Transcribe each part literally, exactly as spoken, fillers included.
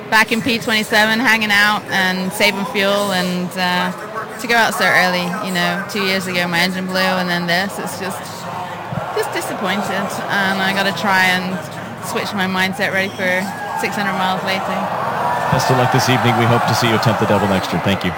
back in P twenty-seven, hanging out and saving fuel, and uh, to go out so early, you know, two years ago my engine blew, and then this, it's just just disappointed, and I got to try and switch my mindset, ready for six hundred miles later. Best of luck this evening. We hope to see you attempt the double next year. Thank you.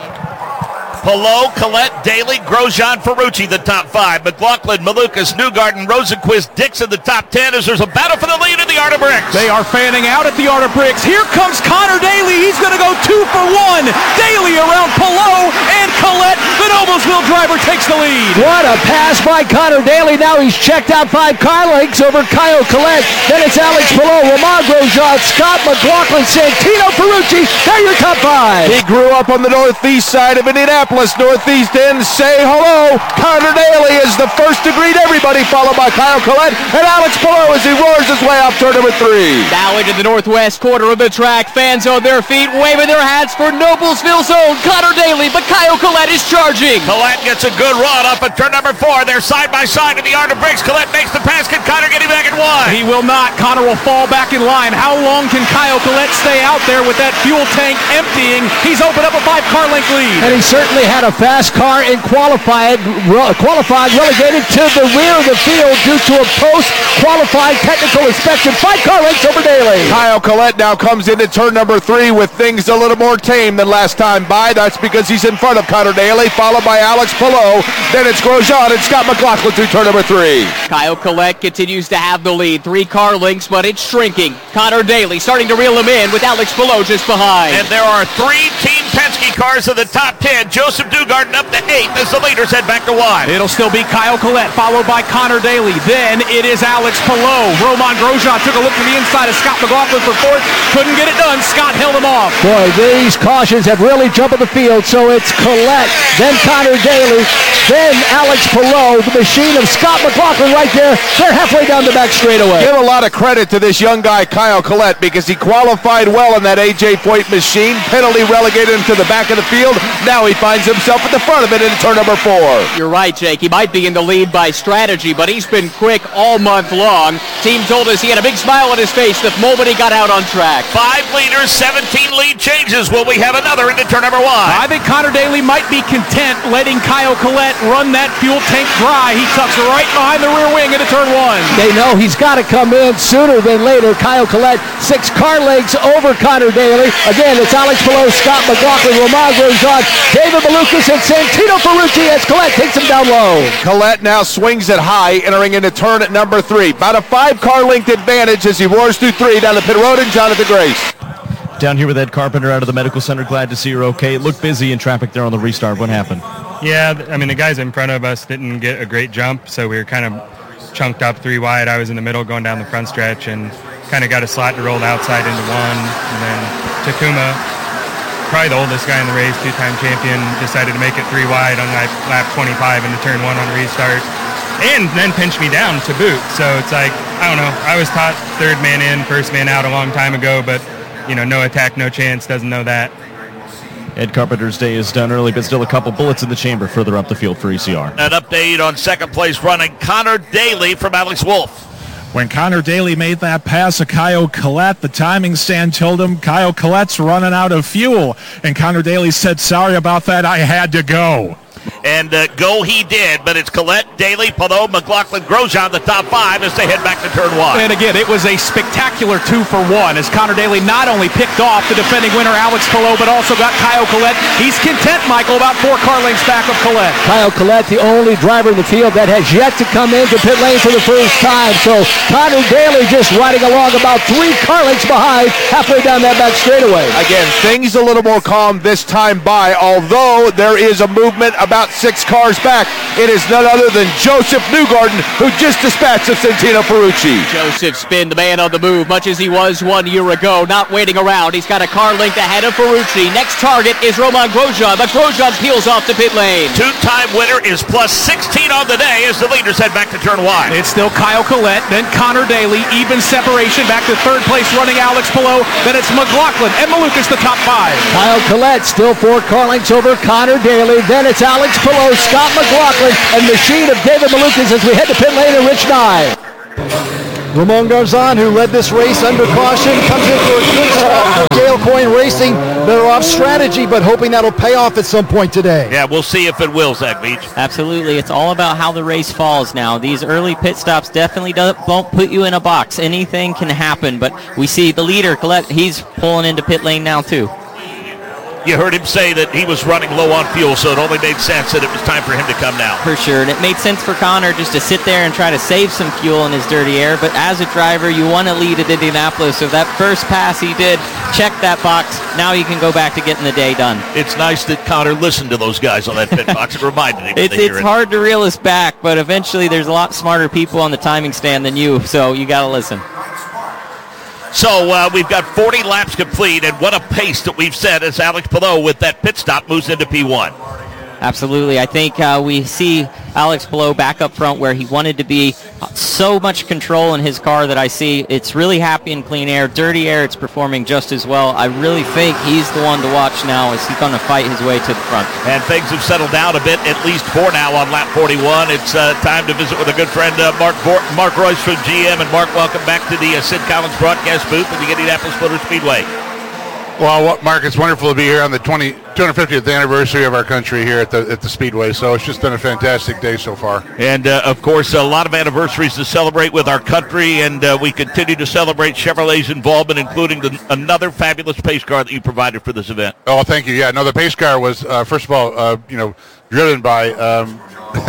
Palou, Collette, Daly, Grosjean, Ferrucci, the top five. McLaughlin, Malukas, Newgarden, Rosenquist, Dixon, the top ten, as there's a battle for the lead in the Art of Bricks. They are fanning out at the Art of Bricks. Here comes Connor Daly. He's going to go two for one. Daly around Palou and Collette. The Noblesville driver takes the lead. What a pass by Connor Daly. Now he's checked out five car lengths over Kyle Collette. Then it's Alex Palou, Romain Grosjean, Scott McLaughlin, Santino Ferrucci. They're your top five. He grew up on the northeast side of Indianapolis. Northeast End, say hello. Connor Daly is the first to greet everybody, followed by Kyle Collette and Alex Palou as he roars his way up turn number three. Now into the northwest quarter of the track. Fans on their feet, waving their hats for Noblesville's own Connor Daly, but Kyle Collette is charging. Collette gets a good run up at turn number four. They're side by side in the Art of Bricks. Collette makes the pass. Can Connor get him back in one? He will not. Connor will fall back in line. How long can Kyle Collette stay out there with that fuel tank emptying? He's opened up a five-car length lead. And he certainly had a fast car in qualified, re- qualified relegated to the rear of the field due to a post-qualified technical inspection. Five car lengths over Daly. Kyle Collette now comes into turn number three with things a little more tame than last time by. That's because he's in front of Connor Daly, followed by Alex Palou. Then it's Grosjean and Scott McLaughlin through turn number three. Kyle Collette continues to have the lead. Three car lengths, but it's shrinking. Connor Daly starting to reel him in with Alex Palou just behind. And there are three Team Penske cars in the top ten. Joseph Newgarden up to eight as the leaders head back to one. It'll still be Kyle Collette, followed by Connor Daly. Then it is Alex Palou. Romain Grosjean took a look to the inside of Scott McLaughlin for fourth. Couldn't get it done. Scott held him off. Boy, these cautions have really jumped the field. So it's Collette, then Connor Daly, then Alex Palou, the machine of Scott McLaughlin right there. They're halfway down the back straightaway. Give a lot of credit to this young guy, Kyle Collette, because he qualified well in that A J Foyt machine. Penalty relegated him to the back of the field. Now he finds himself at the front of it in turn number four. You're right, Jake. He might be in the lead by strategy, but he's been quick all month long. Team told us he had a big smile on his face the moment he got out on track. Five leaders, seventeen lead changes. Will we have another into turn number one? I think Connor Daly might be content letting Kyle Collette run that fuel tank dry. He tucks right behind the rear wing into turn one. They know he's got to come in sooner than later. Kyle Collette, six car lengths over Connor Daly. Again, it's Alex Palou, Scott McLaughlin, Romain Grosjean, David Malukas, and Santino Ferrucci as Collette takes him down low. Collette now swings it high, entering into turn at number three. About a five-car length advantage as he roars through three down the pit road, and Jonathan Grace. Down here with Ed Carpenter out of the medical center. Glad to see you're okay. It looked busy in traffic there on the restart. What happened? Yeah, I mean, the guys in front of us didn't get a great jump, so we were kind of chunked up three wide. I was in the middle going down the front stretch and kind of got a slot to roll outside into one. And then Takuma, probably the oldest guy in the race, two-time champion, decided to make it three wide on like lap twenty-five into turn one on restart. And then pinched me down to boot. So it's like, I don't know, I was taught third man in, first man out a long time ago, but, you know, no attack, no chance, doesn't know that. Ed Carpenter's day is done early, but still a couple bullets in the chamber further up the field for E C R. An update on second place running Connor Daly from Alex Wolff. When Connor Daly made that pass of Kyle Collette, the timing stand told him Kyle Collette's running out of fuel. And Connor Daly said, sorry about that, I had to go. And uh, go he did, but it's Collette, Daly, Palou, McLaughlin, Grosjean, the top five as they head back to turn one. And again, it was a spectacular two for one as Connor Daly not only picked off the defending winner Alex Palou, but also got Kyle Collette. He's content, Michael, about four car lengths back of Collette. Kyle Collette, the only driver in the field that has yet to come into pit lane for the first time. So Connor Daly just riding along about three car lengths behind, halfway down that back straightaway. Again, things a little more calm this time by, although there is a movement about six cars back. It is none other than Joseph Newgarden, who just dispatched of Santino Ferrucci. Joseph's been the man on the move, much as he was one year ago, not waiting around. He's got a car length ahead of Ferrucci. Next target is Romain Grosjean, but Grosjean peels off the pit lane. Two-time winner is plus sixteen on the day as the leaders head back to turn one. It's still Kyle Collette, then Connor Daly, even separation back to third place running Alex Palou. Then it's McLaughlin and Malukas, the top five. Kyle Collette still four car lengths over Connor Daly. Then it's Alex Palou, Scott McLaughlin, and machine of David Malukas as we head to pit lane and Rich Nye. Romain Grosjean, who led this race under caution, comes in for a good start. better off strategy, but hoping that'll pay off at some point today. Yeah, we'll see if it will, Zach Beach. Absolutely. It's all about how the race falls now. These early pit stops definitely don't, won't put you in a box. Anything can happen, but we see the leader, Colette, he's pulling into pit lane now too. You heard him say that he was running low on fuel, so it only made sense that it was time for him to come now. For sure, and it made sense for Connor just to sit there and try to save some fuel in his dirty air, but as a driver, you want to lead at Indianapolis, so that first pass he did, check that box, now he can go back to getting the day done. It's nice that Connor listened to those guys on that pit box and reminded him. It's, it's hard to reel us back, but eventually there's a lot smarter people on the timing stand than you, so you got to listen. So uh, we've got forty laps complete, and what a pace that we've set as Alex Palou with that pit stop moves into P one. Absolutely. I think uh, we see Alex Palou back up front where he wanted to be. So much control in his car that I see. It's really happy in clean air. Dirty air, it's performing just as well. I really think he's the one to watch now as he's going to fight his way to the front. And things have settled down a bit, at least for now on lap forty-one. It's uh, time to visit with a good friend, uh, Mark Vor- Mark Royce from G M. And Mark, welcome back to the uh, Sid Collins broadcast booth at the Indianapolis Motor Speedway. Well, what, Mark, it's wonderful to be here on the two hundred fiftieth anniversary of our country here at the at the Speedway. So it's just been a fantastic day so far. And, uh, of course, a lot of anniversaries to celebrate with our country, and uh, we continue to celebrate Chevrolet's involvement, including the, another fabulous pace car that you provided for this event. Oh, thank you. Yeah, no, the pace car was, uh, first of all, uh, you know, driven by um,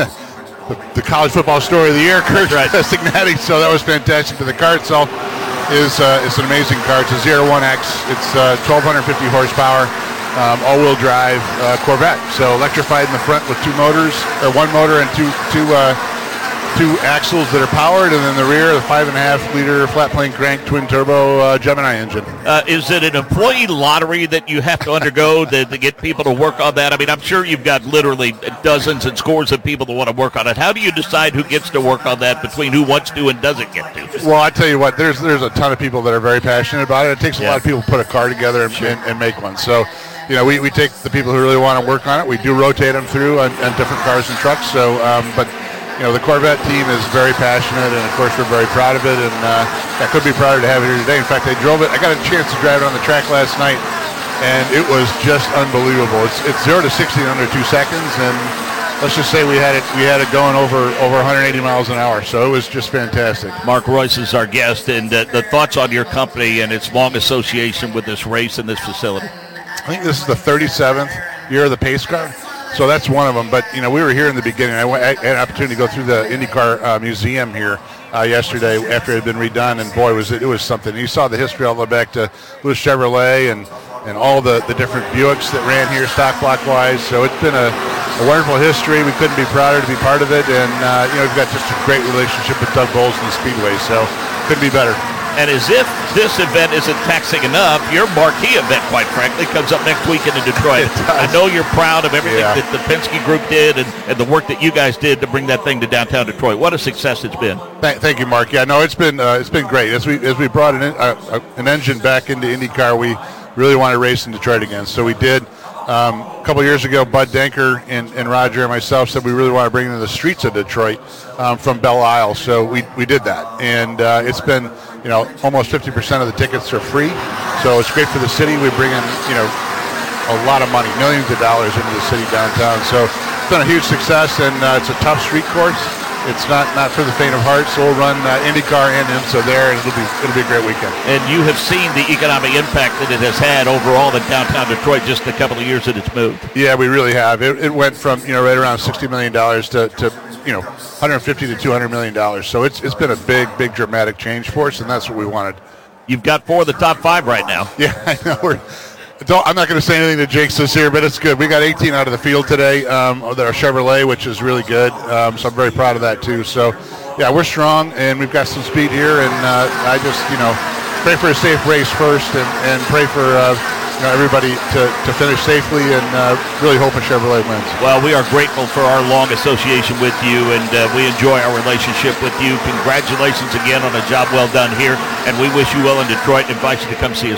the, the college football story of the year, Kurt right. Signati. So that was fantastic. But the car itself is uh, it's an amazing car. It's a Zero one X. It's uh, twelve fifty horsepower, um, all-wheel drive uh, Corvette. So electrified in the front with two motors, or one motor and two two uh, two axles that are powered, and then the rear, the five and a half liter flat plane crank twin turbo uh, Gemini engine. Uh, is it an employee lottery that you have to undergo to, to get people to work on that? I mean, I'm sure you've got literally dozens and scores of people that want to work on it. How do you decide who gets to work on that between who wants to and doesn't get to? Well, I tell you what, there's there's a ton of people that are very passionate about it. It takes a yeah. lot of people to put a car together and, and, and make one. So, you know, we, we take the people who really want to work on it. We do rotate them through on, on different cars and trucks. So, um, but you know, the Corvette team is very passionate, and of course we're very proud of it, and uh, I could be prouder to have it here today. In fact, I drove it. I got a chance to drive it on the track last night, and it was just unbelievable. It's it's zero to sixty in under two seconds, and let's just say we had it we had it going over over one hundred eighty miles an hour. So it was just fantastic. Mark Royce is our guest, and uh, the thoughts on your company and its long association with this race and this facility. I think this is the thirty-seventh year of the pace car. So that's one of them. But, you know, we were here in the beginning. I, went, I had an opportunity to go through the IndyCar uh, museum here uh, yesterday after it had been redone. And, boy, was it, it was something. You saw the history all the way back to Louis Chevrolet and, and all the, the different Buicks that ran here stock block-wise. So it's been a, a wonderful history. We couldn't be prouder to be part of it. And, uh, you know, we've got just a great relationship with Doug Bowles and the Speedway. So couldn't be better. And as if this event isn't taxing enough, your marquee event, quite frankly, comes up next weekend in Detroit. I know you're proud of everything yeah. that the Penske Group did and, and the work that you guys did to bring that thing to downtown Detroit. What a success it's been. Thank, thank you, Mark. Yeah, no, it's been uh, it's been great. As we as we brought an, uh, an engine back into IndyCar, we really wanted to race in Detroit again. So we did. Um, a couple years ago, Bud Denker and, and Roger and myself said we really want to bring it to the streets of Detroit um, from Belle Isle. So we, we did that. And uh, it's been, you know, almost fifty percent of the tickets are free. So it's great for the city. We bring in, you know, a lot of money, millions of dollars into the city downtown. So it's been a huge success, and uh, it's a tough street course. It's not, not for the faint of heart, so we'll run uh, IndyCar and IMSA there, and it'll be it'll be a great weekend. And you have seen the economic impact that it has had overall in downtown Detroit just a couple of years that it's moved. Yeah, we really have. It, it went from, you know, right around sixty million dollars to, to, you know, one hundred fifty to two hundred million dollars. So it's it's been a big, big dramatic change for us, and that's what we wanted. You've got four of the top five right now. Yeah, I know. We're, don't, I'm not going to say anything to jinx us here, but it's good. We got eighteen out of the field today. Um, our Chevrolet, which is really good. Um, so I'm very proud of that too. So, yeah, we're strong, and we've got some speed here. And uh, I just, you know, pray for a safe race first, and, and pray for uh, you know, everybody to, to finish safely, and uh, really hope a Chevrolet wins. Well, we are grateful for our long association with you, and uh, we enjoy our relationship with you. Congratulations again on a job well done here, and we wish you well in Detroit and invite you to come see us there.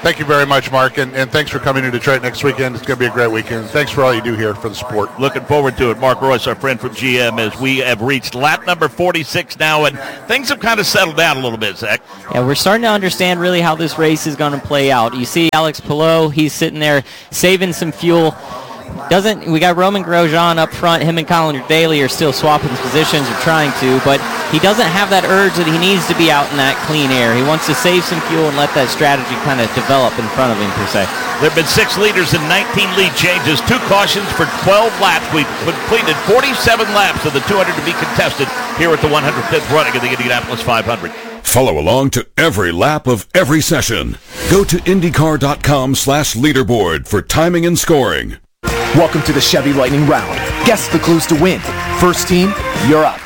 Thank you very much, Mark, and, and thanks for coming to Detroit next weekend. It's going to be a great weekend. Thanks for all you do here for the sport. Looking forward to it. Mark Royce, our friend from G M, as we have reached lap number forty-six now, and things have kind of settled down a little bit, Zach. Yeah, we're starting to understand really how this race is going to play out. You see Alex Palou, he's sitting there saving some fuel. Doesn't we got Roman Grosjean up front? Him and Connor Daly are still swapping positions or trying to, but he doesn't have that urge that he needs to be out in that clean air. He wants to save some fuel and let that strategy kind of develop in front of him, per se. There have been six leaders and nineteen lead changes, two cautions for twelve laps. We've completed forty-seven laps of the two hundred to be contested here at the one hundred fifth running of the Indianapolis five hundred. Follow along to every lap of every session. Go to IndyCar.com slash leaderboard for timing and scoring. Welcome to the Chevy Lightning Round. Guess the clues to win. First team, you're up.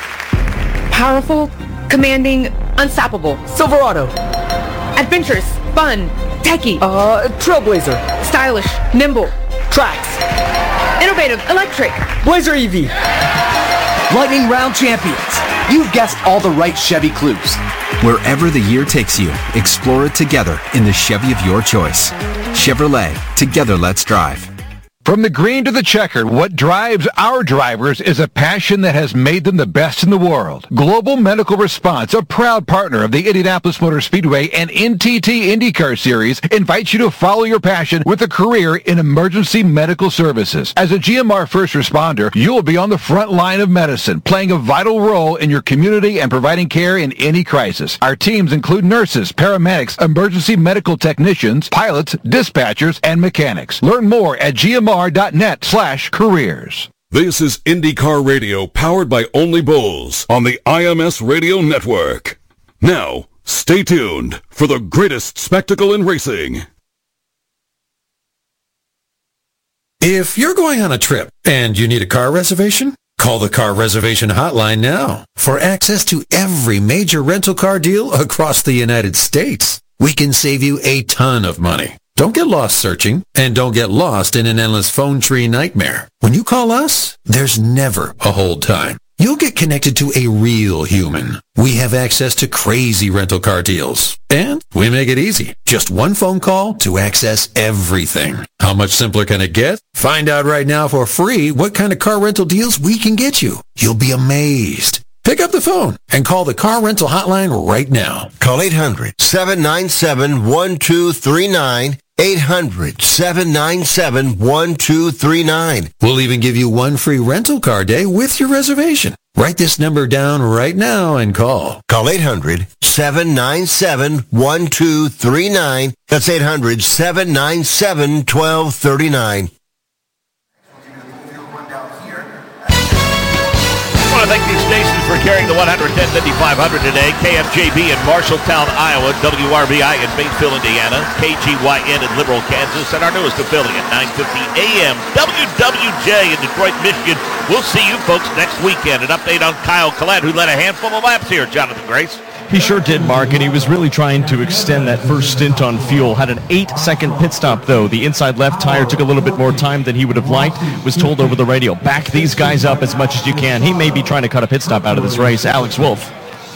Powerful, commanding, unstoppable. Silverado. Adventurous, fun, techie. Uh, Trailblazer. Stylish, nimble. Trax. Innovative, electric. Blazer E V. Lightning Round champions. You've guessed all the right Chevy clues. Wherever the year takes you, explore it together in the Chevy of your choice. Chevrolet, together let's drive. From the green to the checkered, what drives our drivers is a passion that has made them the best in the world. Global Medical Response, a proud partner of the Indianapolis Motor Speedway and N T T IndyCar Series, invites you to follow your passion with a career in emergency medical services. As a G M R first responder, you will be on the front line of medicine, playing a vital role in your community and providing care in any crisis. Our teams include nurses, paramedics, emergency medical technicians, pilots, dispatchers, and mechanics. Learn more at G M R dot net slash careers. This is IndyCar Radio, powered by Only Bulls on the I M S Radio Network. Now, stay tuned for the greatest spectacle in racing. If you're going on a trip and you need a car reservation, call the Car Reservation Hotline now for access to every major rental car deal across the United States. We can save you a ton of money. Don't get lost searching, and don't get lost in an endless phone tree nightmare. When you call us, there's never a hold time. You'll get connected to a real human. We have access to crazy rental car deals, and we make it easy. Just one phone call to access everything. How much simpler can it get? Find out right now for free what kind of car rental deals we can get you. You'll be amazed. Pick up the phone and call the Car Rental Hotline right now. Call eight hundred, seven nine seven, one two three nine. eight hundred, seven nine seven, one two three nine. We'll even give you one free rental car day with your reservation. Write this number down right now and call. Call eight hundred, seven nine seven, one two three nine. That's eight hundred, seven nine seven, one two three nine. I want to thank these stations for carrying the one hundred tenth Indy five hundred today. K F J B in Marshalltown, Iowa, W R B I in Batesville, Indiana, K G Y N in Liberal, Kansas, and our newest affiliate, nine fifty A M W W J in Detroit, Michigan. We'll see you folks next weekend. An update on Kyle Collette, who led a handful of laps here, Jonathan Grace. He sure did, Mark, and he was really trying to extend that first stint on fuel. Had an eight-second pit stop, though. The inside left tire took a little bit more time than he would have liked. Was told over the radio, back these guys up as much as you can. He may be trying to cut a pit stop out of this race. Alex Wolff.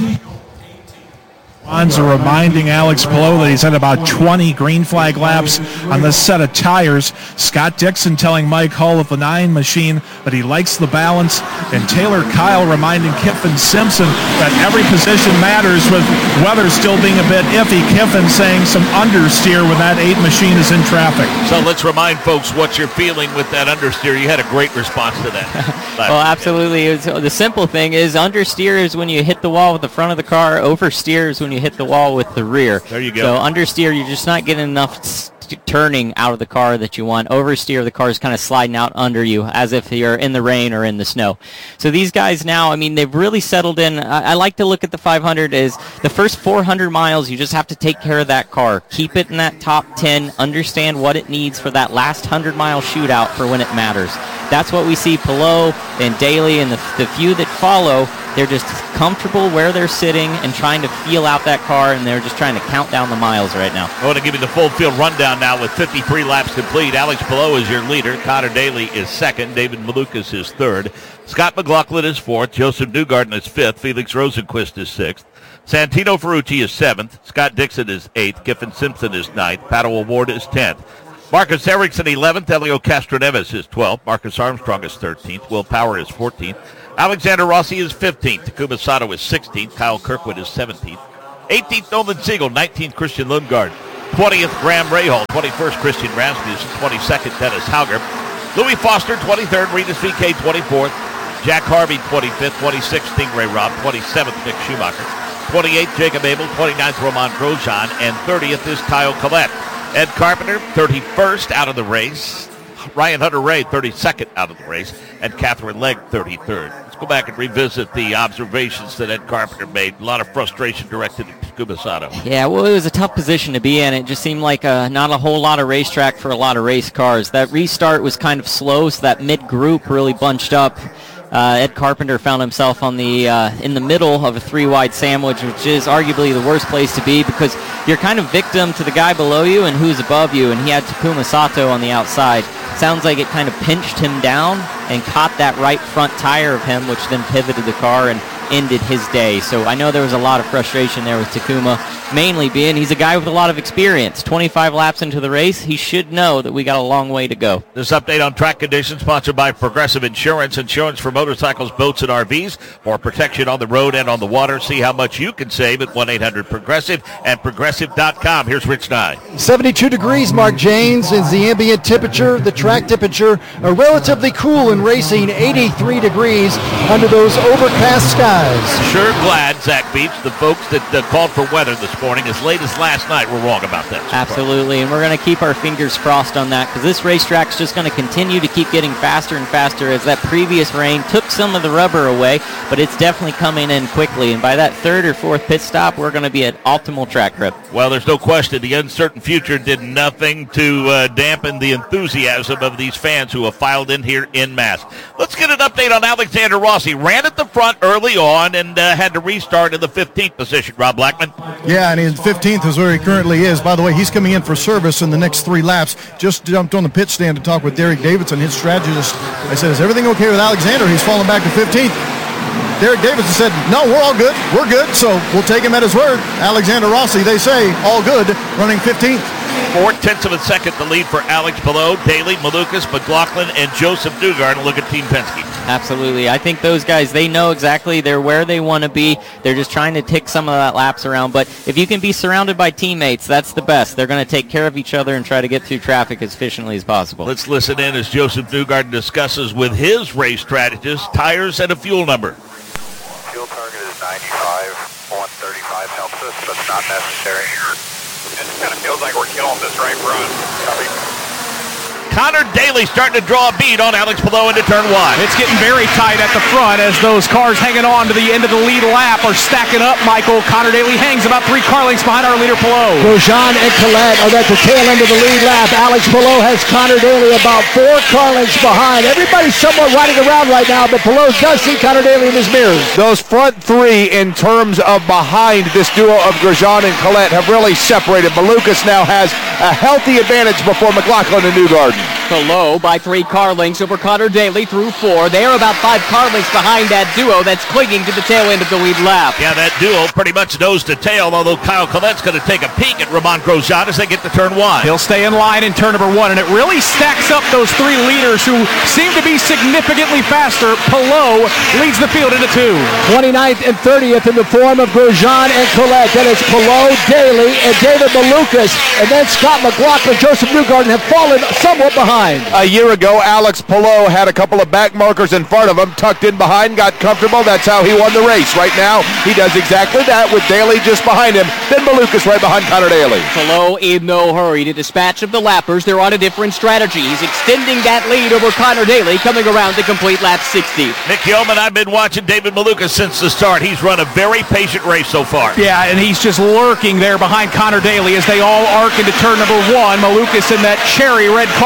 Bonds are reminding Alex Palou that he's had about twenty green flag laps on this set of tires. Scott Dixon telling Mike Hull of the nine machine that he likes the balance. And Taylor Kyle reminding Kiffin Simpson that every position matters with weather still being a bit iffy. Kiffin saying some understeer when that eight machine is in traffic. So let's remind folks what you're feeling with that understeer. You had a great response to that. Well, absolutely. It was, the simple thing is understeer is when you hit the wall with the front of the car. Oversteer is when you hit the wall with the rear. There you go. So understeer, you're just not getting enough st- turning out of the car that you want. Oversteer, the car is kind of sliding out under you as if you're in the rain or in the snow. So these guys now, I mean, they've really settled in. I, I like to look at the five hundred as the first four hundred miles, you just have to take care of that car. Keep it in that top ten. Understand what it needs for that last one hundred mile shootout for when it matters. That's what we see Palou and Daly and the, the few that follow. They're just comfortable where they're sitting and trying to feel out that car, and they're just trying to count down the miles right now. I want to give you the full field rundown now with fifty-three laps complete. Alex Palou is your leader. Connor Daly is second. David Malukas is third. Scott McLaughlin is fourth. Joseph Newgarden is fifth. Felix Rosenquist is sixth. Santino Ferrucci is seventh. Scott Dixon is eighth. Kiffin Simpson is ninth. Pato O'Ward is tenth. Marcus Erickson eleventh. Elio Castroneves is twelfth. Marcus Armstrong is thirteenth. Will Power is fourteenth. Alexander Rossi is fifteenth. Takuma Sato is sixteenth. Kyle Kirkwood is seventeenth. eighteenth, Nolan Siegel. nineteenth, Christian Lundgaard. twentieth, Graham Rahal. twenty-first, Christian Rasmussen. twenty-second, Dennis Hauger. Louis Foster, twenty-third. Regis V K, twenty-fourth. Jack Harvey, twenty-fifth. twenty-sixth, Stingray Robb. twenty-seventh, Mick Schumacher. twenty-eighth, Jacob Abel. twenty-ninth, Roman Grosjean. And thirtieth is Kyle Collette. Ed Carpenter, thirty-first out of the race. Ryan Hunter-Ray, thirty-second out of the race. And Catherine Legg, thirty-third. Let's go back and revisit the observations that Ed Carpenter made. A lot of frustration directed at Takuma Sato. Yeah, well, it was a tough position to be in. It just seemed like uh, not a whole lot of racetrack for a lot of race cars. That restart was kind of slow, so that mid-group really bunched up. Uh, Ed Carpenter found himself on the uh, in the middle of a three-wide sandwich, which is arguably the worst place to be because you're kind of victim to the guy below you and who's above you, and he had Takuma Sato on the outside. Sounds like it kind of pinched him down and caught that right front tire of him, which then pivoted the car and ended his day. So I know there was a lot of frustration there with Takuma, mainly being he's a guy with a lot of experience. twenty-five laps into the race, he should know that we got a long way to go. This update on track conditions sponsored by Progressive Insurance. Insurance for motorcycles, boats, and R Vs. For protection on the road and on the water. See how much you can save at one eight hundred progressive and progressive dot com. Here's Rich Nye. seventy-two degrees, Mark Janes, is the ambient temperature. The track temperature are relatively cool in racing, eighty-three degrees under those overcast skies. Sure glad, Zach Beach, the folks that uh, called for weather this morning as late as last night were wrong about that. So Absolutely, and we're going to keep our fingers crossed on that because this racetrack's just going to continue to keep getting faster and faster as that previous rain took some of the rubber away, but it's definitely coming in quickly, and by that third or fourth pit stop, we're going to be at optimal track grip. Well, there's no question the uncertain future did nothing to uh, dampen the enthusiasm of these fans who have filed in here en masse. Let's get an update on Alexander Rossi. Ran at the front early on and uh, had to restart in the fifteenth position. Rob Blackman. Yeah, and his fifteenth is where he currently is. By the way, he's coming in for service in the next three laps. Just jumped on the pit stand to talk with Derek Davidson, his strategist. I said, is everything okay with Alexander? He's falling back to fifteenth. Derek Davidson said, no, we're all good. We're good, so we'll take him at his word. Alexander Rossi, they say, all good, running fifteenth. Four-tenths of a second to lead for Alex Palou, Daly, Malukas, McLaughlin, and Joseph Newgarden. And look at Team Penske. Absolutely. I think those guys, they know exactly they're where they want to be. They're just trying to tick some of that laps around. But if you can be surrounded by teammates, that's the best. They're going to take care of each other and try to get through traffic as efficiently as possible. Let's listen in as Joseph Newgarden discusses with his race strategist, tires, and a fuel number. Fuel target is ninety-five. one thirty-five helps us, but not necessary. It kind of feels like we're killing this right front. Copy. Connor Daly starting to draw a bead on Alex Palou into turn one. It's getting very tight at the front as those cars hanging on to the end of the lead lap are stacking up, Michael. Connor Daly hangs about three car lengths behind our leader, Palou. Grosjean and Collette are at the tail end of the lead lap. Alex Palou has Connor Daly about four car lengths behind. Everybody's somewhat riding around right now, but Palou does see Connor Daly in his mirrors. Those front three in terms of behind this duo of Grosjean and Collette have really separated. Malukas now has a healthy advantage before McLaughlin and Newgarden. Palou by three car lengths over Connor Daly through four. They are about five car lengths behind that duo that's clinging to the tail end of the lead lap. Yeah, that duo pretty much nose to tail, although Kyle Collette's going to take a peek at Roman Grosjean as they get to turn one. He'll stay in line in turn number one, and it really stacks up those three leaders who seem to be significantly faster. Palou leads the field into two. twenty-ninth and thirtieth in the form of Grosjean and Collette. Then it's Palou, Daly, and David Malukas, and then Scott McLaughlin, Joseph Newgarden have fallen somewhat behind. A year ago, Alex Palou had a couple of back markers in front of him, tucked in behind, got comfortable. That's how he won the race. Right now, he does exactly that with Daly just behind him, then Malukas right behind Connor Daly. Palou in no hurry to dispatch of the lappers. They're on a different strategy. He's extending that lead over Connor Daly, coming around to complete lap sixty. Nick Yeoman, I've been watching David Malukas since the start. He's run a very patient race so far. Yeah, and he's just lurking there behind Connor Daly as they all arc into turn number one. Malukas in that cherry red car about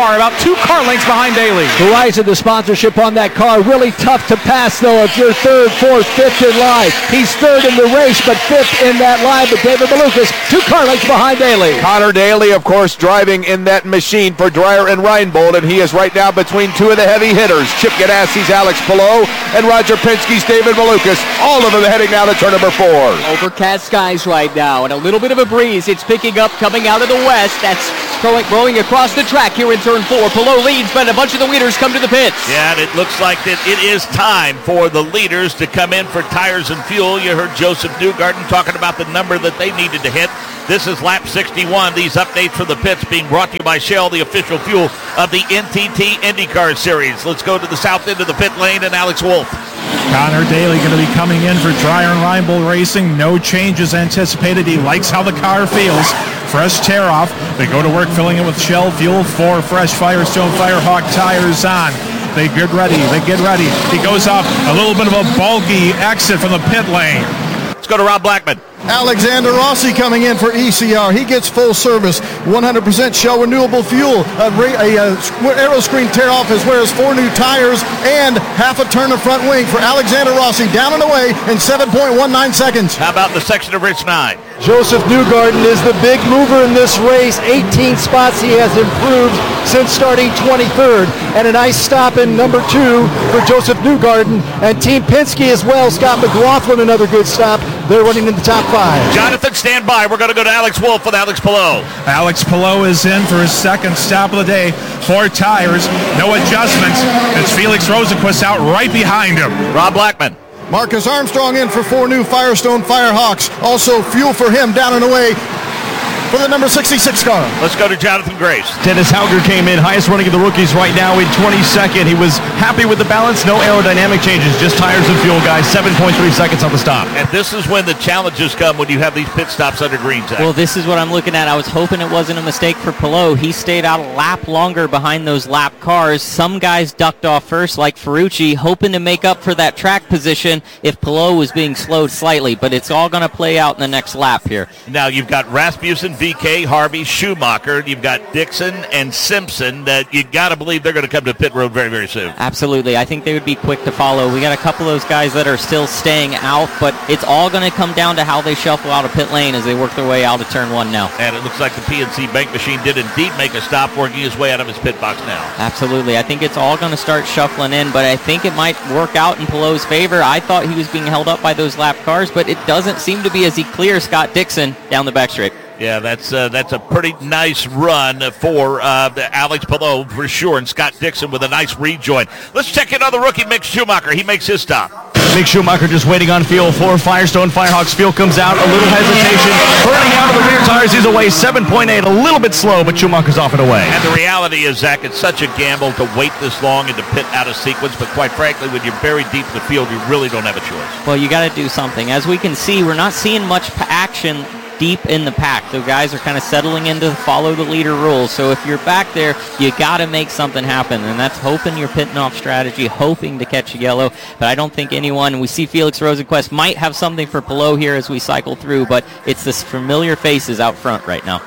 two car lengths behind Daly. Verizon, the sponsorship on that car, really tough to pass, though, if you're third, fourth, fifth in line. He's third in the race, but fifth in that line. But David Malukas, two car lengths behind Daly. Connor Daly, of course, driving in that machine for Dreyer and Reinbold, and he is right now between two of the heavy hitters. Chip Ganassi's Alex Palou and Roger Penske's David Malukas. All of them heading now to turn number four. Overcast skies right now, and a little bit of a breeze. It's picking up coming out of the west. That's going, blowing across the track here in turn four. Palou leads, but a bunch of the leaders come to the pits. Yeah, and it looks like that it is time for the leaders to come in for tires and fuel. You heard Joseph Newgarden talking about the number that they needed to hit. This is lap sixty-one. These updates from the pits being brought to you by Shell, the official fuel of the N T T IndyCar Series. Let's go to the south end of the pit lane and Alex Wolf. Connor Daly going to be coming in for Dreyer and Reinbold Racing. No changes anticipated. He likes how the car feels. Fresh tear off. They go to work filling it with Shell fuel for fresh Firestone Firehawk tires on. They get ready. They get ready. He goes up a little bit of a bulky exit from the pit lane. Let's go to Rob Blackman. Alexander Rossi coming in for E C R. He gets full service, one hundred percent Shell renewable fuel. A, a, a aero screen tear off as well as four new tires and half a turn of front wing for Alexander Rossi, down and away in seven point one nine seconds. How about the section of Rich nine? Joseph Newgarden is the big mover in this race. eighteen spots he has improved since starting twenty-third. And a nice stop in number two for Joseph Newgarden. And Team Penske as well. Scott McLaughlin, another good stop. They're running in the top five. Jonathan, stand by. We're going to go to Alex Wolf with Alex Palou. Alex Palou is in for his second stop of the day. Four tires, no adjustments. It's Felix Rosenqvist out right behind him. Rob Blackman. Marcus Armstrong in for four new Firestone Firehawks. Also fuel for him down and away for the number sixty-six car. Let's go to Jonathan Grace. Dennis Hauger came in, highest running of the rookies right now in twenty-second. He was happy with the balance, no aerodynamic changes, just tires and fuel, guys. seven point three seconds on the stop. And this is when the challenges come when you have these pit stops under green, Zach. Well, this is what I'm looking at. I was hoping it wasn't a mistake for Palou. He stayed out a lap longer behind those lap cars. Some guys ducked off first, like Ferrucci, hoping to make up for that track position if Palou was being slowed slightly. But it's all going to play out in the next lap here. Now you've got Rasmussen, V K, Harvey, Schumacher. You've got Dixon and Simpson. That you got to believe they're going to come to pit road very, very soon. Absolutely. I think they would be quick to follow. We got a couple of those guys that are still staying out, but it's all going to come down to how they shuffle out of pit lane as they work their way out of turn one now. And it looks like the P N C Bank machine did indeed make a stop, working his way out of his pit box now. Absolutely. I think it's all going to start shuffling in, but I think it might work out in Palou's favor. I thought he was being held up by those lap cars, but it doesn't seem to be as he clears Scott Dixon down the backstraight. Yeah, that's uh, that's a pretty nice run for uh, Alex Palou for sure, and Scott Dixon with a nice rejoin. Let's check in on the rookie Mick Schumacher. He makes his stop. Mick Schumacher just waiting on fuel for Firestone Firehawks. Fuel comes out, a little hesitation, burning out of the rear tires. He's away seven point eight, a little bit slow, but Schumacher's off and away. And the reality is, Zach, it's such a gamble to wait this long and to pit out of sequence, but quite frankly, when you're buried deep in the field, you really don't have a choice. Well, you got to do something. As we can see, we're not seeing much action deep in the pack. The guys are kind of settling into follow the leader rules. So if you're back there, you got to make something happen, and that's hoping you're pitting off strategy, hoping to catch a yellow. But I don't think anyone, we see Felix Rosenqvist might have something for Palou here as we cycle through, but it's this familiar faces out front right now.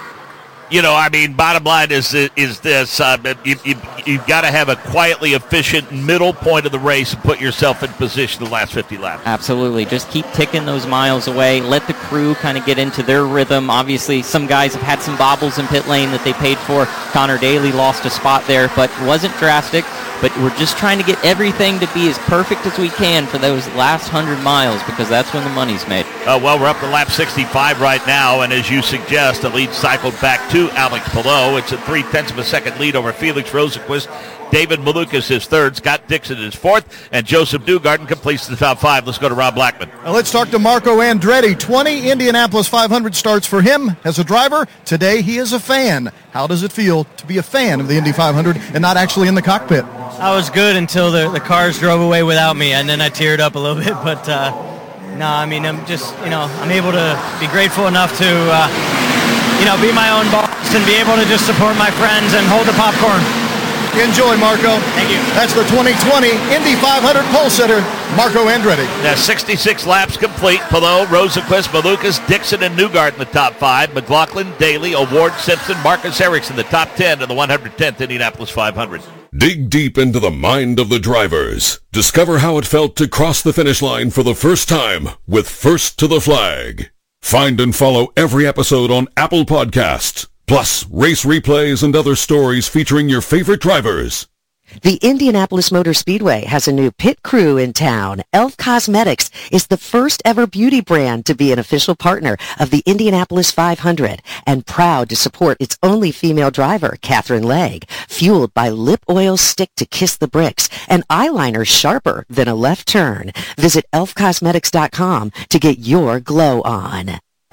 You know, I mean, bottom line is is this. Uh, you, you, you've got to have a quietly efficient middle point of the race and put yourself in position the last fifty laps. Absolutely. Just keep ticking those miles away. Let the crew kind of get into their rhythm. Obviously, some guys have had some bobbles in pit lane that they paid for. Connor Daly lost a spot there, but wasn't drastic. But we're just trying to get everything to be as perfect as we can for those last one hundred miles, because that's when the money's made. Uh, well, we're up to lap sixty-five right now, and as you suggest, the lead cycled back to Alex Palou. It's a three-tenths of a second lead over Felix Rosenqvist. David Malukas is third, Scott Dixon is fourth, and Joseph Newgarden completes the top five. Let's go to Rob Blackman. Now let's talk to Marco Andretti. twenty Indianapolis five hundred starts for him as a driver. Today he is a fan. How does it feel to be a fan of the Indy five hundred and not actually in the cockpit? I was good until the, the cars drove away without me, and then I teared up a little bit. But uh, no, I mean, I'm just, you know, I'm able to be grateful enough to, uh, you know, be my own boss and be able to just support my friends and hold the popcorn. Enjoy, Marco. Thank you. That's the twenty twenty Indy five hundred pole sitter, Marco Andretti. Now, sixty-six laps complete. Palou, Rosenquist, Malukas, Dixon, and Newgarden in the top five. McLaughlin, Daly, Award, Simpson, Marcus Ericsson, the top ten in the one hundred tenth Indianapolis five hundred. Dig deep into the mind of the drivers. Discover how it felt to cross the finish line for the first time with First to the Flag. Find and follow every episode on Apple Podcasts, plus race replays and other stories featuring your favorite drivers. The Indianapolis Motor Speedway has a new pit crew in town. Elf Cosmetics is the first ever beauty brand to be an official partner of the Indianapolis five hundred and proud to support its only female driver, Catherine Legg, fueled by lip oil stick to kiss the bricks and eyeliner sharper than a left turn. Visit elf cosmetics dot com to get your glow on.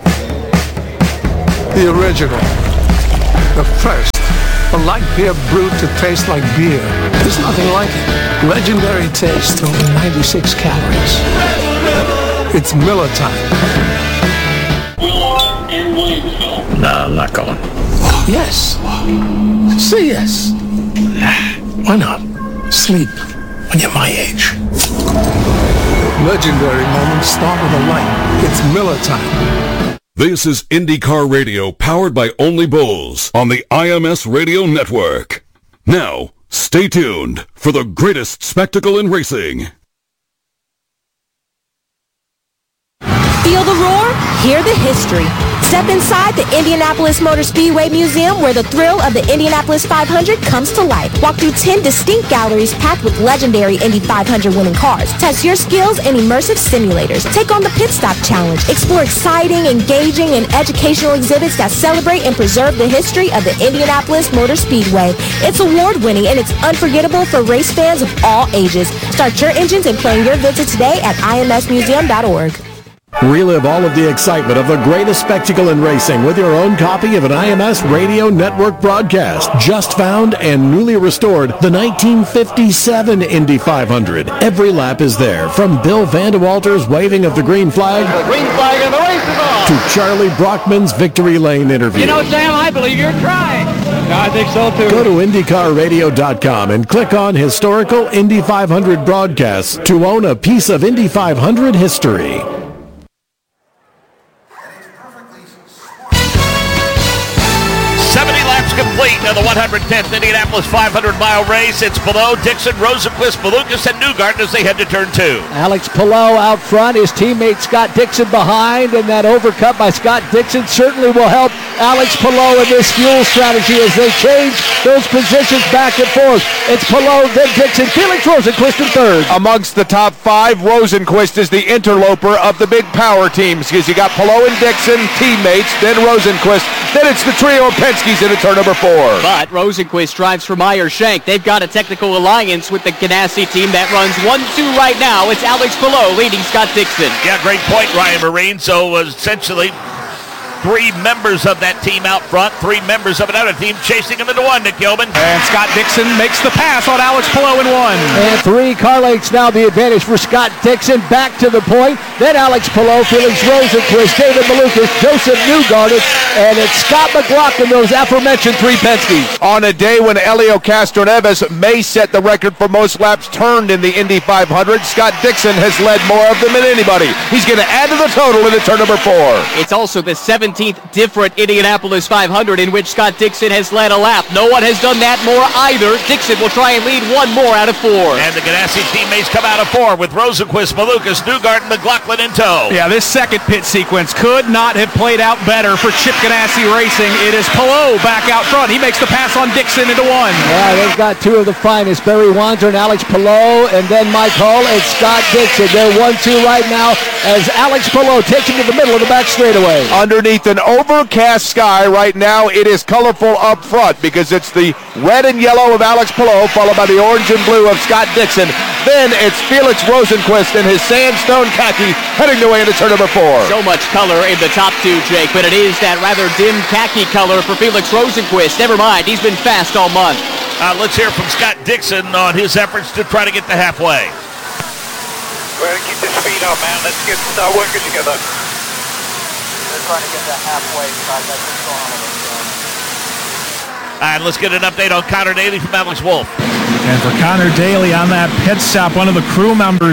The original. The first. A light beer brewed to taste like beer. There's nothing like it. Legendary taste, over ninety-six calories. It's Miller time. Nah, I'm not going. Yes. Say yes. Why not? Sleep when you're my age. Legendary moments start with a light. It's Miller time. This is IndyCar Radio, powered by Only Bulls on the I M S Radio Network. Now, stay tuned for the greatest spectacle in racing. Feel the roar? Hear the history. Step inside the Indianapolis Motor Speedway Museum, where the thrill of the Indianapolis five hundred comes to life. Walk through ten distinct galleries packed with legendary Indy five hundred winning cars. Test your skills in immersive simulators. Take on the Pit Stop Challenge. Explore exciting, engaging, and educational exhibits that celebrate and preserve the history of the Indianapolis Motor Speedway. It's award-winning, and it's unforgettable for race fans of all ages. Start your engines and plan your visit today at I M S museum dot org. Relive all of the excitement of the greatest spectacle in racing with your own copy of an I M S Radio Network broadcast. Just found and newly restored, the nineteen fifty-seven Indy five hundred. Every lap is there, from Bill Vandewalter's waving of the green flag, The green flag and the race is on. to Charlie Brockman's Victory Lane interview. You know, Sam, I believe you're trying. No, I think so, too. Go to Indy Car Radio dot com and click on Historical Indy five hundred Broadcasts to own a piece of Indy five hundred history. seventy laps complete of the one hundred tenth Indianapolis five hundred mile race. It's Palou, Dixon, Rosenquist, Malukas, and Newgarden as they head to turn two. Alex Palou out front, his teammate Scott Dixon behind, and that overcut by Scott Dixon certainly will help Alex Palou in this fuel strategy as they change those positions back and forth. It's Palou, then Dixon, Felix Rosenquist in third. Amongst the top five, Rosenquist is the interloper of the big power teams, because you got Palou and Dixon, teammates, then Rosenquist, then it's the trio of Penske's into turn number four. But Rosenquist drives for Meyer Shank. They've got a technical alliance with the Ganassi team that runs one two right now. It's Alex Palou leading Scott Dixon. Yeah, great point, Ryan Marine. So uh, essentially, three members of that team out front, three members of another team chasing him into one, Nick Gilman. And Scott Dixon makes the pass on Alex Palou in one. And three car lengths now the advantage for Scott Dixon. Back to the point. Then Alex Palou, Felix Rosenquist, David Malukas, Joseph Newgarden, and it's Scott McLaughlin, those aforementioned three Penske's. On a day when Helio Castroneves may set the record for most laps turned in the Indy five hundred, Scott Dixon has led more of them than anybody. He's going to add to the total into turn number four. It's also the seventeenth different Indianapolis five hundred in which Scott Dixon has led a lap. No one has done that more either. Dixon will try and lead one more out of four. And the Ganassi teammates come out of four with Rosenquist, Malukas, Newgarden, McLaughlin in tow. Yeah, this second pit sequence could not have played out better for Chip Ganassi Racing. It is Palou back out front. He makes the pass on Dixon into one. Yeah, they've got two of the finest, Barry Wanzer and Alex Palou, and then Mike Hull and Scott Dixon. They're one two right now as Alex Palou takes him to the middle of the back straightaway. Underneath an overcast sky right now, it is colorful up front because it's the red and yellow of Alex Palou, followed by the orange and blue of Scott Dixon. Then it's Felix Rosenquist in his sandstone khaki heading the way into turn number four. So much color in the top two, Jake, but it is that rather dim khaki color for Felix Rosenquist. Never mind, he's been fast all month. Uh, let's hear from Scott Dixon on his efforts to try to get the halfway. Well, keep the speed up, man. Let's get uh, working together. They're trying to get that halfway, Scott. That's what's going on with us. And let's get an update on Connor Daly from Alex Wolf. And for Connor Daly on that pit stop, one of the crew members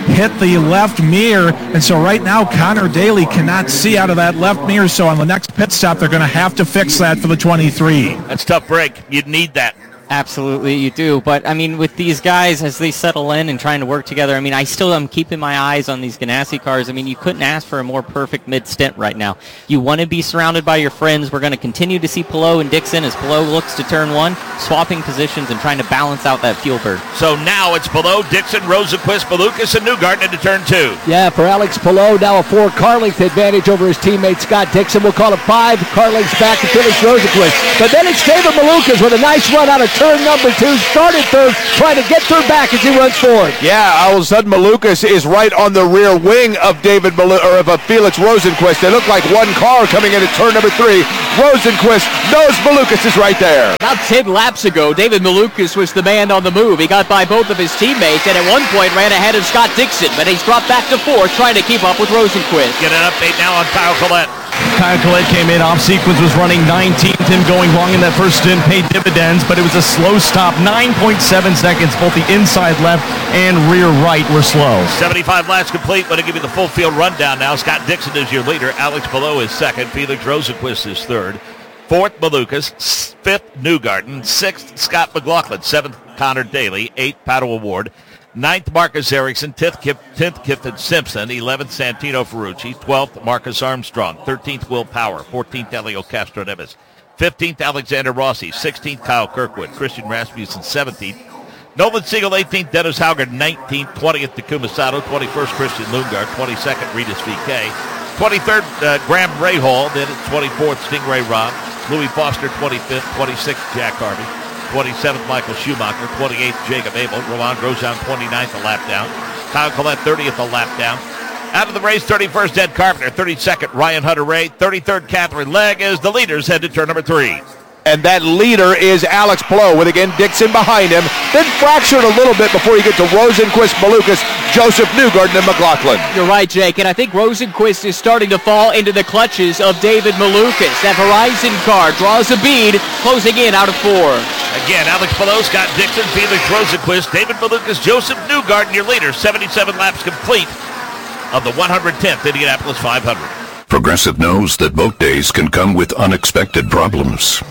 hit the left mirror, and so right now Connor Daly cannot see out of that left mirror, so on the next pit stop they're going to have to fix that for the twenty-three. That's a tough break. You'd need that. Absolutely, you do. But, I mean, with these guys, as they settle in and trying to work together, I mean, I still am keeping my eyes on these Ganassi cars. I mean, you couldn't ask for a more perfect mid-stint right now. You want to be surrounded by your friends. We're going to continue to see Palou and Dixon as Palou looks to turn one, swapping positions and trying to balance out that fuel burn. So now it's Palou, Dixon, Rosenquist, Malukas, and Newgarden into turn two. Yeah, for Alex Palou, now a four car length advantage over his teammate Scott Dixon. We'll call it five car lengths back to Felix Rosenquist. But then it's David Malukas with a nice run out of turn number two. Started third, trying to get third back as he runs forward. Yeah, all of a sudden Malukas is right on the rear wing of David Malu- or of uh, Felix Rosenquist. They look like one car coming into turn number three. Rosenquist knows Malukas is right there. About ten laps ago, David Malukas was the man on the move. He got by both of his teammates and at one point ran ahead of Scott Dixon, but he's dropped back to fourth, trying to keep up with Rosenquist. Get an update now on Kyle Collette. Kyle Collette came in off sequence, was running nineteenth. Him going long in that first stint paid dividends, but it was a slow stop. nine point seven seconds. Both the inside left and rear right were slow. seventy-five laps complete. Want to give you the full field rundown now. Scott Dixon is your leader. Alex Palou is second. Felix Rosenquist is third. Fourth, Malukas. Fifth, Newgarden. Sixth, Scott McLaughlin. Seventh, Connor Daly. Eighth, Pato Award. Ninth, Marcus Ericsson. Tenth, Kip, tenth Kipton Simpson. Eleventh, Santino Ferrucci. Twelfth, Marcus Armstrong. Thirteenth, Will Power. Fourteenth, Elio Castro Neves. Fifteenth, Alexander Rossi. Sixteenth, Kyle Kirkwood. Christian Rasmussen, seventeenth. Nolan Siegel, eighteenth. Dennis Hauger, nineteenth. twentieth, Takuma Sato. twenty-first, Christian Lundgaard. twenty-second, Ritas V K. twenty-third, uh, Graham Rahal. Then at twenty-fourth, Stingray Robb. Louis Foster, twenty-fifth. twenty-sixth, Jack Harvey. twenty-seventh, Michael Schumacher. twenty-eighth, Jacob Abel. Romain Grosjean, twenty-ninth, a lap down. Kyle Collette, thirtieth, a lap down. Out of the race, thirty-first, Ed Carpenter. thirty-second, Ryan Hunter-Reay. thirty-third, Catherine Legg as the leaders head to turn number three. And that leader is Alex Palou with, again, Dixon behind him. Then fractured a little bit before you get to Rosenquist, Malukas, Joseph Newgarden, and McLaughlin. You're right, Jake, and I think Rosenquist is starting to fall into the clutches of David Malukas. That Horizon car draws a bead, closing in out of four. Again, Alex Palou, Scott Dixon, Felix Rosenquist, David Malukas, Joseph Newgarden, your leader. seventy-seven laps complete of the one hundred tenth Indianapolis five hundred. Progressive knows that boat days can come with unexpected problems.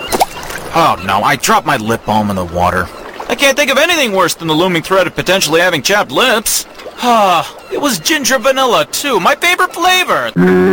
Oh no, I dropped my lip balm in the water. I can't think of anything worse than the looming threat of potentially having chapped lips. Ah, it was ginger vanilla too, my favorite flavor.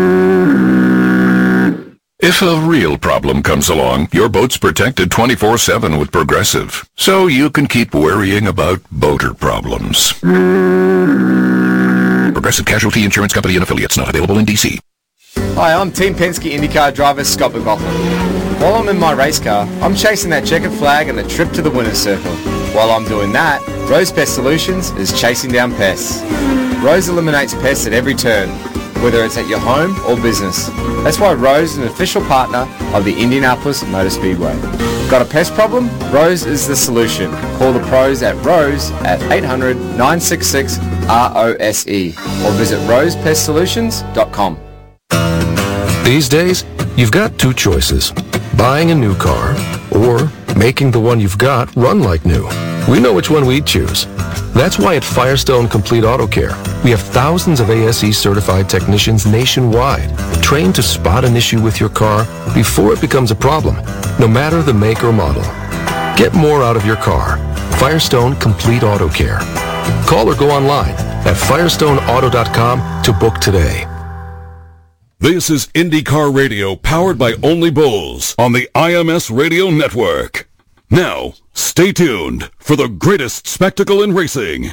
If a real problem comes along, your boat's protected twenty-four seven with Progressive, so you can keep worrying about boater problems. Progressive Casualty Insurance Company and Affiliates, not available in D C. Hi, I'm Team Penske IndyCar driver Scott McLaughlin. While I'm in my race car, I'm chasing that checkered flag and the trip to the winner's circle. While I'm doing that, Rose Pest Solutions is chasing down pests. Rose eliminates pests at every turn, whether it's at your home or business. That's why Rose is an official partner of the Indianapolis Motor Speedway. Got a pest problem? Rose is the solution. Call the pros at Rose at eight hundred, nine six six, R O S E or visit rose pest solutions dot com. These days, you've got two choices. Buying a new car or making the one you've got run like new. We know which one we'd choose. That's why at Firestone Complete Auto Care, we have thousands of A S E certified technicians nationwide, trained to spot an issue with your car before it becomes a problem, no matter the make or model. Get more out of your car. Firestone Complete Auto Care. Call or go online at firestone auto dot com to book today. This is IndyCar Radio, powered by Only Bulls on the I M S Radio Network. Now, stay tuned for the greatest spectacle in racing.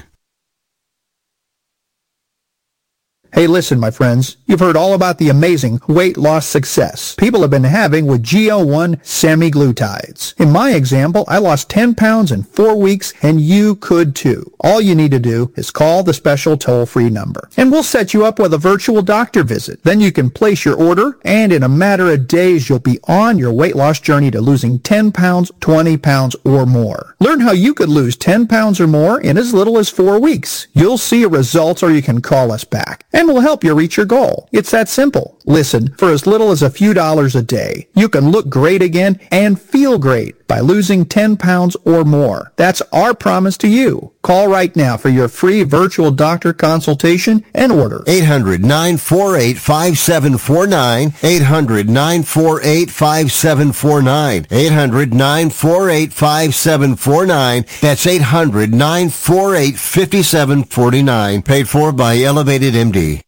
Hey, listen, my friends. You've heard all about the amazing weight loss success people have been having with G L one semaglutides. In my example, I lost ten pounds in four weeks, and you could too. All you need to do is call the special toll-free number, and we'll set you up with a virtual doctor visit. Then you can place your order, and in a matter of days, you'll be on your weight loss journey to losing ten pounds, twenty pounds, or more. Learn how you could lose ten pounds or more in as little as four weeks. You'll see results, or you can call us back, and we'll help you reach your goal. It's that simple. Listen, for as little as a few dollars a day, you can look great again and feel great by losing ten pounds or more. That's our promise to you. Call right now for your free virtual doctor consultation and order. eight hundred, nine four eight, five seven four nine. eight hundred, nine four eight, five seven four nine. eight hundred, nine four eight, five seven four nine. That's eight hundred, nine four eight, five seven four nine. Paid for by Elevated M D.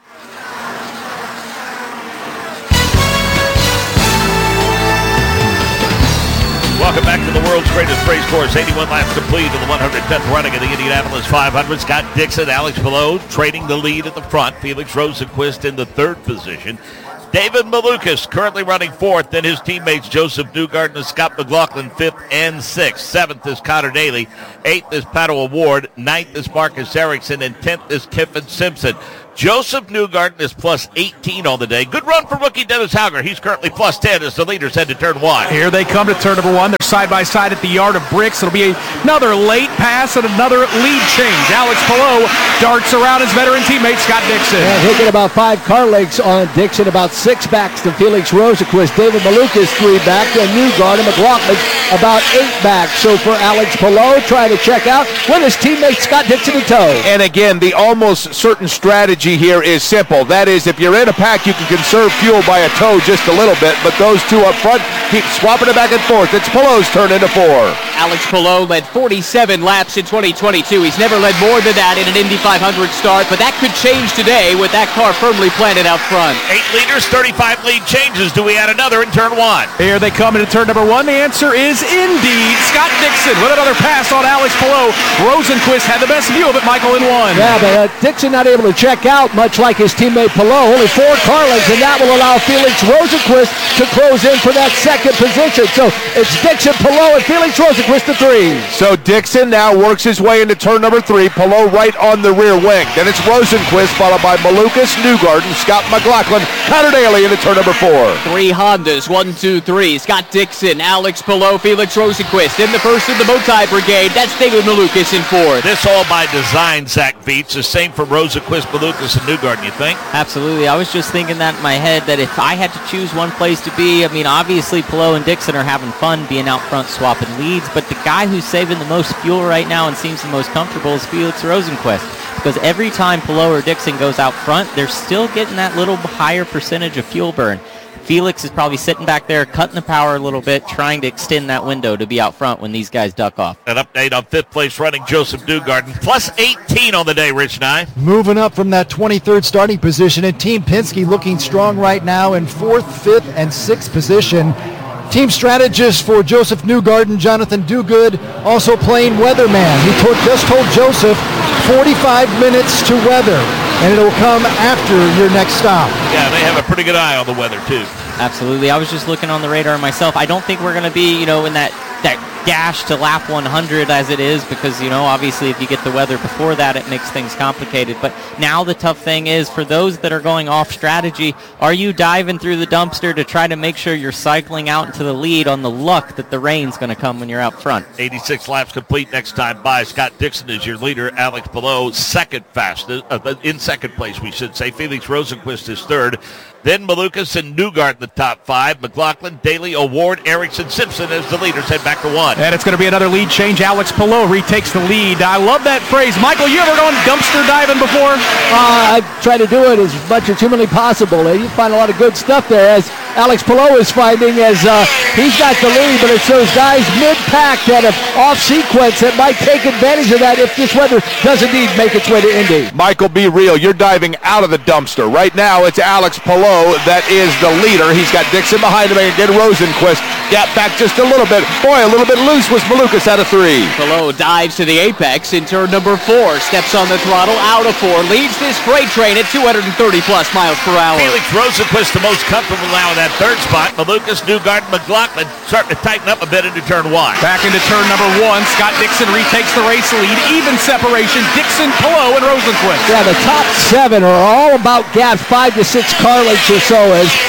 Welcome back to the world's greatest race course. eighty-one laps complete in the one hundred tenth running of the Indianapolis five hundred. Scott Dixon, Alex Palou trading the lead at the front. Felix Rosenqvist in the third position. David Malukas currently running fourth. Then his teammates Joseph Newgarden and Scott McLaughlin fifth and sixth. Seventh is Connor Daly. Eighth is Pato Award. Ninth is Marcus Ericsson. And tenth is Kiffin Simpson. Joseph Newgarden is plus eighteen on the day. Good run for rookie Dennis Hauger. He's currently plus ten as the leaders head to turn one. Here they come to turn number one. They're side by side at the yard of bricks. It'll be another late pass and another lead change. Alex Palou darts around his veteran teammate Scott Dixon. And he'll get about five car lengths on Dixon, about six backs to Felix Rosenqvist. David Malukas three back, and Newgarden and McLaughlin about eight back. So for Alex Palou, trying to check out with his teammate Scott Dixon in tow. And again, the almost certain strategy here is simple. That is, if you're in a pack, you can conserve fuel by a tow just a little bit, but those two up front keep swapping it back and forth. It's Palou's turn into four. Alex Palou led forty-seven laps in twenty twenty-two. He's never led more than that in an Indy five hundred start, but that could change today with that car firmly planted out front. Eight leaders, thirty-five lead changes. Do we add another in turn one? Here they come into turn number one. The answer is indeed. Scott Dixon with another pass on Alex Palou. Rosenqvist had the best view of it, Michael, in one. Yeah, but uh, Dixon not able to check out, much like his teammate Palou. Only four car lengths, and that will allow Felix Rosenqvist to close in for that second position. So it's Dixon, Palou, and Felix Rosenqvist the three. So Dixon now works his way into turn number three. Palou right on the rear wing. Then it's Rosenqvist, followed by Malukas, Newgarden, Scott McLaughlin, Connor Daly into turn number four. Three Hondas, one, two, three. Scott Dixon, Alex Palou, Felix Rosenqvist. In the first of the Bowtie Brigade, that's David Malukas in fourth. This all by design, Zach Beats. The same for Rosenqvist, Malukas, and Newgarden, you think? Absolutely. I was just thinking that in my head, that if I had to choose one place to be, I mean, obviously Palou and Dixon are having fun being out front swapping leads, but the guy who's saving the most fuel right now and seems the most comfortable is Felix Rosenqvist, because every time Palou or Dixon goes out front, they're still getting that little higher percentage of fuel burn. Felix is probably sitting back there, cutting the power a little bit, trying to extend that window to be out front when these guys duck off. An update on fifth place running Joseph Newgarden, plus eighteen on the day, Rich Nye. Moving up from that twenty-third starting position, and Team Penske looking strong right now in fourth, fifth, and sixth position. Team strategist for Joseph Newgarden, Jonathan Duguid, also playing weatherman. He told, just told Joseph forty-five minutes to weather, and it'll come after your next stop. Yeah, they have a pretty good eye on the weather, too. Absolutely. I was just looking on the radar myself. I don't think we're going to be, you know, in that, that dash to lap one hundred as it is, because, you know, obviously if you get the weather before that, it makes things complicated. But now the tough thing is, for those that are going off strategy, are you diving through the dumpster to try to make sure you're cycling out into the lead on the luck that the rain's going to come when you're out front? eighty-six laps complete next time by. Scott Dixon is your leader. Alex Palou second fastest, uh, in second place, we should say. Felix Rosenqvist is third. Then Malukas and Newgarden the top five. McLaughlin, Daly, Award, Ericsson, Simpson as the leaders head back to one. And it's going to be another lead change. Alex Palou retakes the lead. I love that phrase. Michael, you ever gone dumpster diving before? Uh, I try to do it as much as humanly possible. You find a lot of good stuff there, as Alex Palou is finding, as uh, he's got the lead, but it's those guys mid-pack that have off sequence that might take advantage of that if this weather does indeed make its way to Indy. Michael, be real. You're diving out of the dumpster. Right now, it's Alex Palou that is the leader. He's got Dixon behind him, and again Rosenqvist gap back just a little bit. Boy, a little bit loose was Malukas out of three. Palou dives to the apex in turn number four, steps on the throttle, out of four, leads this freight train at two hundred thirty plus miles per hour. Felix Rosenqvist the most comfortable now in that third spot. Malukas, Newgarden, McLaughlin starting to tighten up a bit into turn one. Back into turn number one, Scott Dixon retakes the race lead. Even separation, Dixon, Palou, and Rosenqvist. Yeah, the top seven are all about gaps five to six car lengths or so, as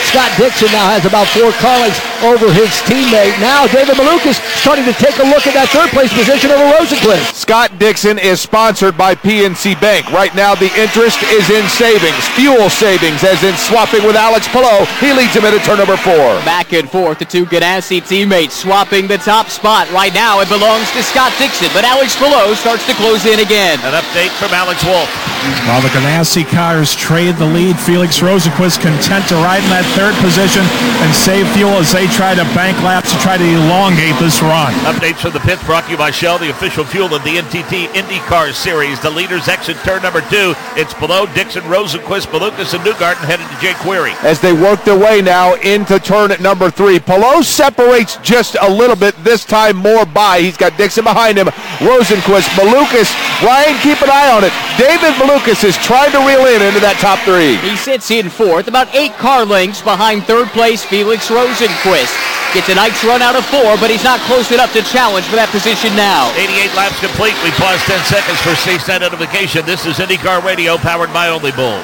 Scott Dixon now has about four car lengths over his teammate. Now David Malukas starting to take a look at that third place position over Rosenquist. Scott Dixon is sponsored by P N C Bank. Right now the interest is in savings, fuel savings, as in swapping with Alex Palou. He leads him into turn number four. Back and forth, the two Ganassi teammates swapping the top spot. Right now it belongs to Scott Dixon, but Alex Palou starts to close in again. An update from Alex Wolf. While the Ganassi cars trade the lead, Felix Rosenquist content to ride in that third position and save fuel as they try to bank laps to try to elongate this run. Updates from the pits brought to you by Shell, the official fuel of the N T T IndyCar Series. The leaders exit turn number two. It's below Dixon, Rosenquist, Malukas, and Newgarden headed to Jake Query. As they work their way now into turn at number three, Palou separates just a little bit, this time more by. He's got Dixon behind him, Rosenquist, Malukas. Ryan, keep an eye on it. David Malukas is trying to reel in into that top three. He sits in fourth, about eight car lengths behind third place Felix Rosenquist. Gets a nice run out of four, but he's not close enough to challenge for that position now. eighty-eight laps complete. We pause ten seconds for station identification. This is IndyCar Radio, powered by Only Bulls.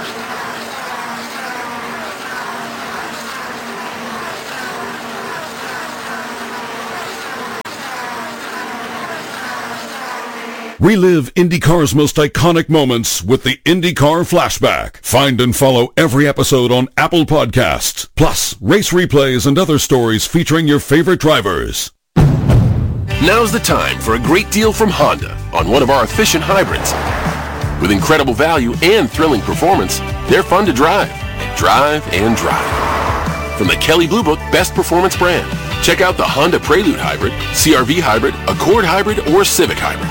Relive IndyCar's most iconic moments with the IndyCar Flashback. Find and follow every episode on Apple Podcasts. Plus, race replays and other stories featuring your favorite drivers. Now's the time for a great deal from Honda on one of our efficient hybrids. With incredible value and thrilling performance, they're fun to drive, drive, and drive. From the Kelley Blue Book Best Performance brand, check out the Honda Prelude Hybrid, C R V Hybrid, Accord Hybrid, or Civic Hybrid.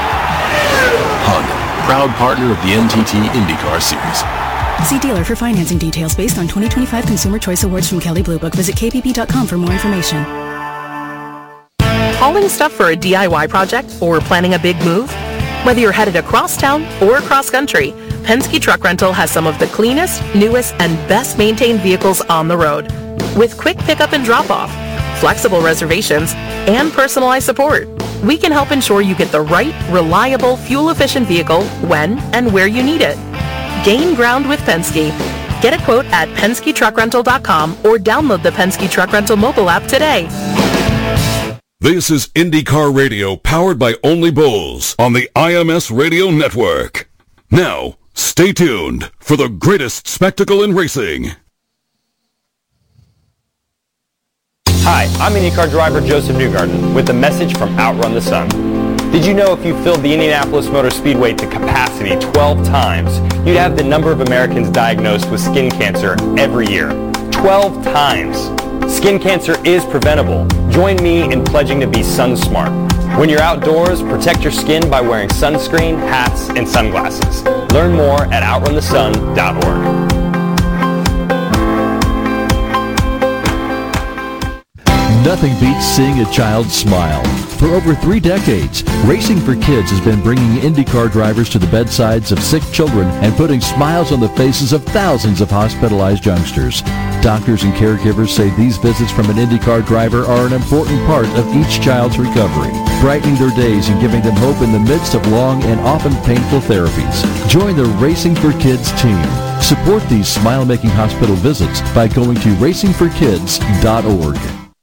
Honda, proud partner of the N T T IndyCar Series. See dealer for financing details based on twenty twenty-five Consumer Choice Awards from Kelley Blue Book. Visit K P P dot com for more information. Hauling stuff for a D I Y project or planning a big move? Whether you're headed across town or across country, Penske Truck Rental has some of the cleanest, newest, and best maintained vehicles on the road. With quick pickup and drop-off, flexible reservations, and personalized support, we can help ensure you get the right, reliable, fuel-efficient vehicle when and where you need it. Gain ground with Penske. Get a quote at Penske Truck Rental dot com or download the Penske Truck Rental mobile app today. This is IndyCar Radio, powered by Only Bulls on the I M S Radio Network. Now, stay tuned for the greatest spectacle in racing. Hi, I'm IndyCar driver Joseph Newgarden with a message from Outrun the Sun. Did you know if you filled the Indianapolis Motor Speedway to capacity twelve times, you'd have the number of Americans diagnosed with skin cancer every year? twelve times. Skin cancer is preventable. Join me in pledging to be sun smart. When you're outdoors, protect your skin by wearing sunscreen, hats, and sunglasses. Learn more at outrun the sun dot org. Nothing beats seeing a child smile. For over three decades, Racing for Kids has been bringing IndyCar drivers to the bedsides of sick children and putting smiles on the faces of thousands of hospitalized youngsters. Doctors and caregivers say these visits from an IndyCar driver are an important part of each child's recovery, brightening their days and giving them hope in the midst of long and often painful therapies. Join the Racing for Kids team. Support these smile-making hospital visits by going to racing for kids dot org.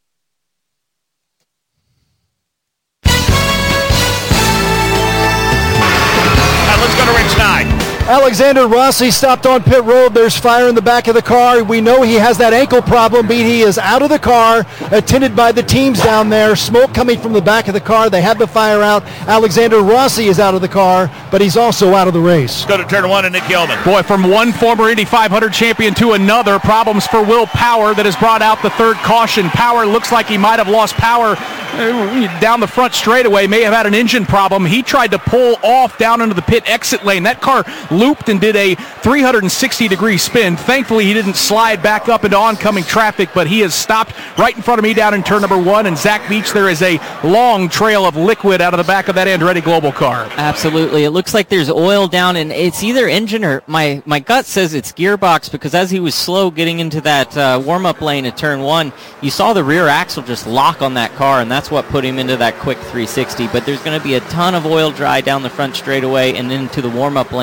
Alexander Rossi stopped on pit road. There's fire in the back of the car. We know he has that ankle problem, but he is out of the car, attended by the teams down there. Smoke coming from the back of the car. They have the fire out. Alexander Rossi is out of the car, but he's also out of the race. Let's go to turn one and Nick Yeoman. Boy, from one former Indy five hundred champion to another, problems for Will Power that has brought out the third caution. Power looks like he might have lost power down the front straightaway, may have had an engine problem. He tried to pull off down into the pit exit lane. That car looped and did a three hundred sixty degree spin. Thankfully, he didn't slide back up into oncoming traffic, but he has stopped right in front of me down in turn number one. And Zach Beach, there is a long trail of liquid out of the back of that Andretti Global car. Absolutely. It looks like there's oil down, and it's either engine or my, my gut says it's gearbox, because as he was slow getting into that uh, warm-up lane at turn one, you saw the rear axle just lock on that car, and that's what put him into that quick three sixty. But there's going to be a ton of oil dry down the front straightaway and into the warm-up lane at turn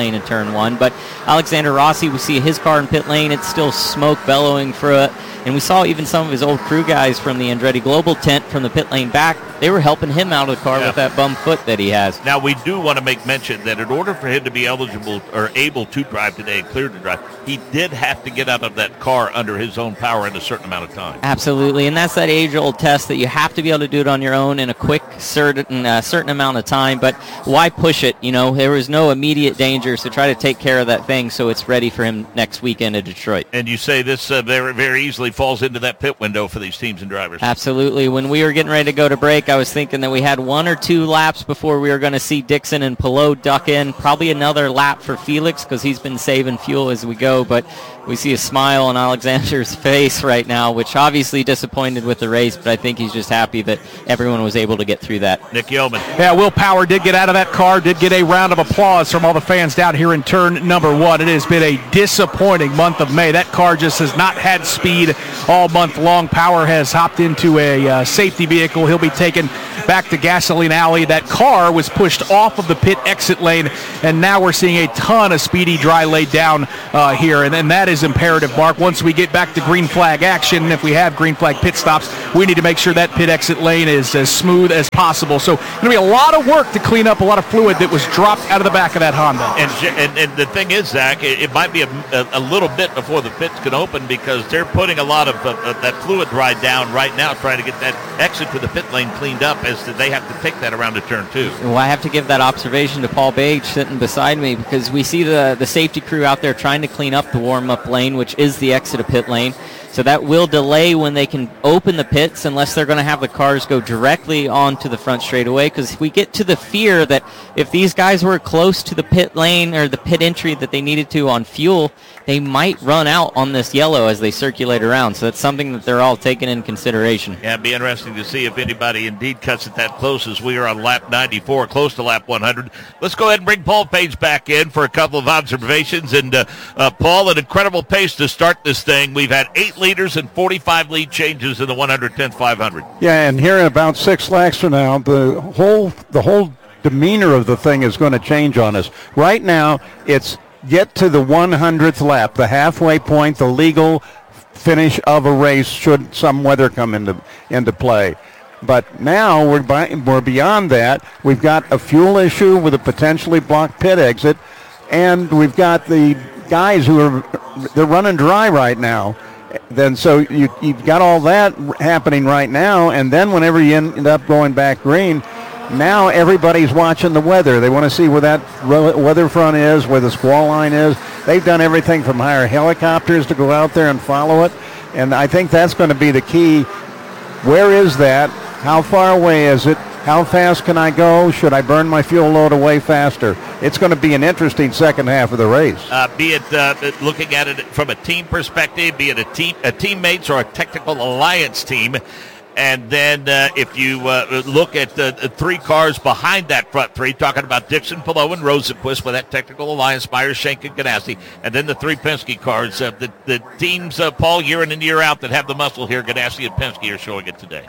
than one. But Alexander Rossi, we see his car in pit lane. It's still smoke bellowing through it. And we saw even some of his old crew guys from the Andretti Global tent from the pit lane back. They were helping him out of the car yeah. with that bum foot that he has. Now, we do want to make mention that in order for him to be eligible or able to drive today and cleared to drive, he did have to get out of that car under his own power in a certain amount of time. Absolutely, and that's that age-old test that you have to be able to do it on your own in a quick, certain uh, certain amount of time. But why push it? You know, there was no immediate danger, so try to take care of that thing so it's ready for him next weekend at Detroit. And you say this uh, very, very easily falls into that pit window for these teams and drivers. Absolutely. When we were getting ready to go to break, I was thinking that we had one or two laps before we were going to see Dixon and Palou duck in. Probably another lap for Felix because he's been saving fuel as we go, but we see a smile on Alexander's face right now, which obviously disappointed with the race, but I think he's just happy that everyone was able to get through that. Nick Yeoman. Yeah, Will Power did get out of that car, did get a round of applause from all the fans down here in turn number one. It has been a disappointing month of May. That car just has not had speed all month long. Power has hopped into a uh, safety vehicle. He'll be taken back to Gasoline Alley. That car was pushed off of the pit exit lane, and now we're seeing a ton of speedy dry laid down uh, here, and, and that is imperative, Mark. Once we get back to green flag action, and if we have green flag pit stops, we need to make sure that pit exit lane is as smooth as possible. So going to be a lot of work to clean up a lot of fluid that was dropped out of the back of that Honda. And and, and the thing is, Zach, it, it might be a, a, a little bit before the pits can open because they're putting a lot of uh, uh, that fluid dry down right now, trying to get that exit to the pit lane cleaned up, as they have to take that around to turn two. Well, I have to give that observation to Paul Bage sitting beside me because we see the, the safety crew out there trying to clean up the warm-up lane, which is the exit of pit lane. So that will delay when they can open the pits unless they're going to have the cars go directly onto the front straightaway, because if we get to the fear that if these guys were close to the pit lane or the pit entry that they needed to on fuel, they might run out on this yellow as they circulate around. So that's something that they're all taking in consideration. Yeah, it'd be interesting to see if anybody indeed cuts it that close as we are on lap ninety-four, close to lap one hundred. Let's go ahead and bring Paul Page back in for a couple of observations. And, uh, uh, Paul, an incredible pace to start this thing. We've had eight leaders and forty-five lead changes in the one hundred tenth five hundred. Yeah, and here in about six laps from now, the whole the whole demeanor of the thing is going to change on us. Right now, it's get to the one hundredth lap, the halfway point, the legal finish of a race should some weather come into into play. But now we're by, we're beyond that. We've got a fuel issue with a potentially blocked pit exit, and we've got the guys who are they're running dry right now. Then so you, you've got all that happening right now, and then whenever you end up going back green, now everybody's watching the weather. They want to see where that weather front is, where the squall line is. They've done everything from hire helicopters to go out there and follow it, and I think that's going to be the key. Where is that? How far away is it? How fast can I go? Should I burn my fuel load away faster? It's going to be an interesting second half of the race. Uh, be it uh, looking at it from a team perspective, be it a team, a teammates or a technical alliance team. And then uh, if you uh, look at the, the three cars behind that front three, talking about Dixon, Palou, and Rosenquist with that technical alliance, Myers, Schenck, and Ganassi, and then the three Penske cars, uh, the, the teams, uh, Paul, year in and year out that have the muscle here, Ganassi and Penske are showing it today.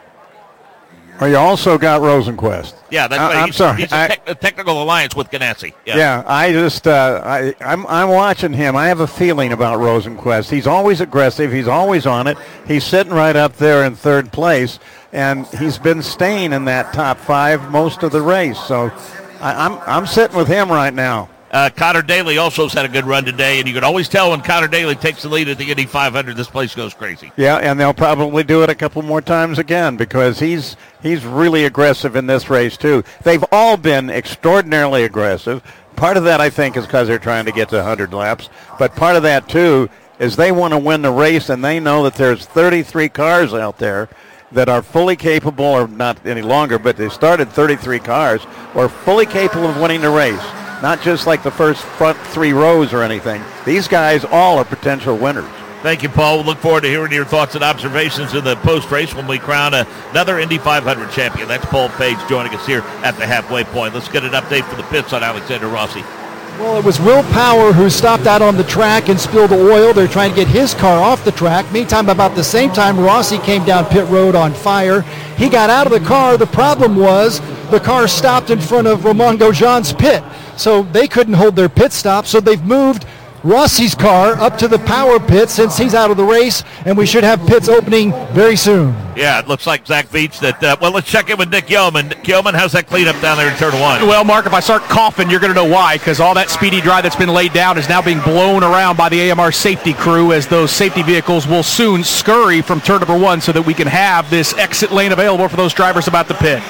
Well, you also got Rosenquist. Yeah, that's I, right. I'm He's, sorry. He's a, tec- a technical alliance with Ganassi. Yeah. yeah, I just uh, I I'm I'm watching him. I have a feeling about Rosenquist. He's always aggressive. He's always on it. He's sitting right up there in third place, and he's been staying in that top five most of the race. So I, I'm I'm sitting with him right now. Uh, Connor Daly also has had a good run today, and you can always tell when Connor Daly takes the lead at the Indy five hundred, this place goes crazy. Yeah, and they'll probably do it a couple more times again because he's he's really aggressive in this race too. They've all been extraordinarily aggressive. Part of that, I think, is because they're trying to get to one hundred laps, but part of that too is they want to win the race, and they know that there's thirty-three cars out there that are fully capable, or not any longer, but they started thirty-three cars, or fully capable of winning the race. Not just like the first front three rows or anything. These guys all are potential winners. Thank you, Paul. We look forward to hearing your thoughts and observations in the post-race when we crown another Indy five hundred champion. That's Paul Page joining us here at the halfway point. Let's get an update from the pits on Alexander Rossi. Well, it was Will Power who stopped out on the track and spilled oil. They're trying to get his car off the track. Meantime, about the same time, Rossi came down pit road on fire. He got out of the car. The problem was the car stopped in front of Romain Grosjean's pit. So they couldn't hold their pit stop, so they've moved Rossi's car up to the power pit since he's out of the race, and we should have pits opening very soon. Yeah, it looks like Zach Veach that, uh, well, let's check in with Nick Yeoman. Nick Yeoman, how's that cleanup down there in turn one? Well, Mark, if I start coughing, you're going to know why, because all that speedy dry that's been laid down is now being blown around by the A M R safety crew as those safety vehicles will soon scurry from turn number one so that we can have this exit lane available for those drivers about to pit.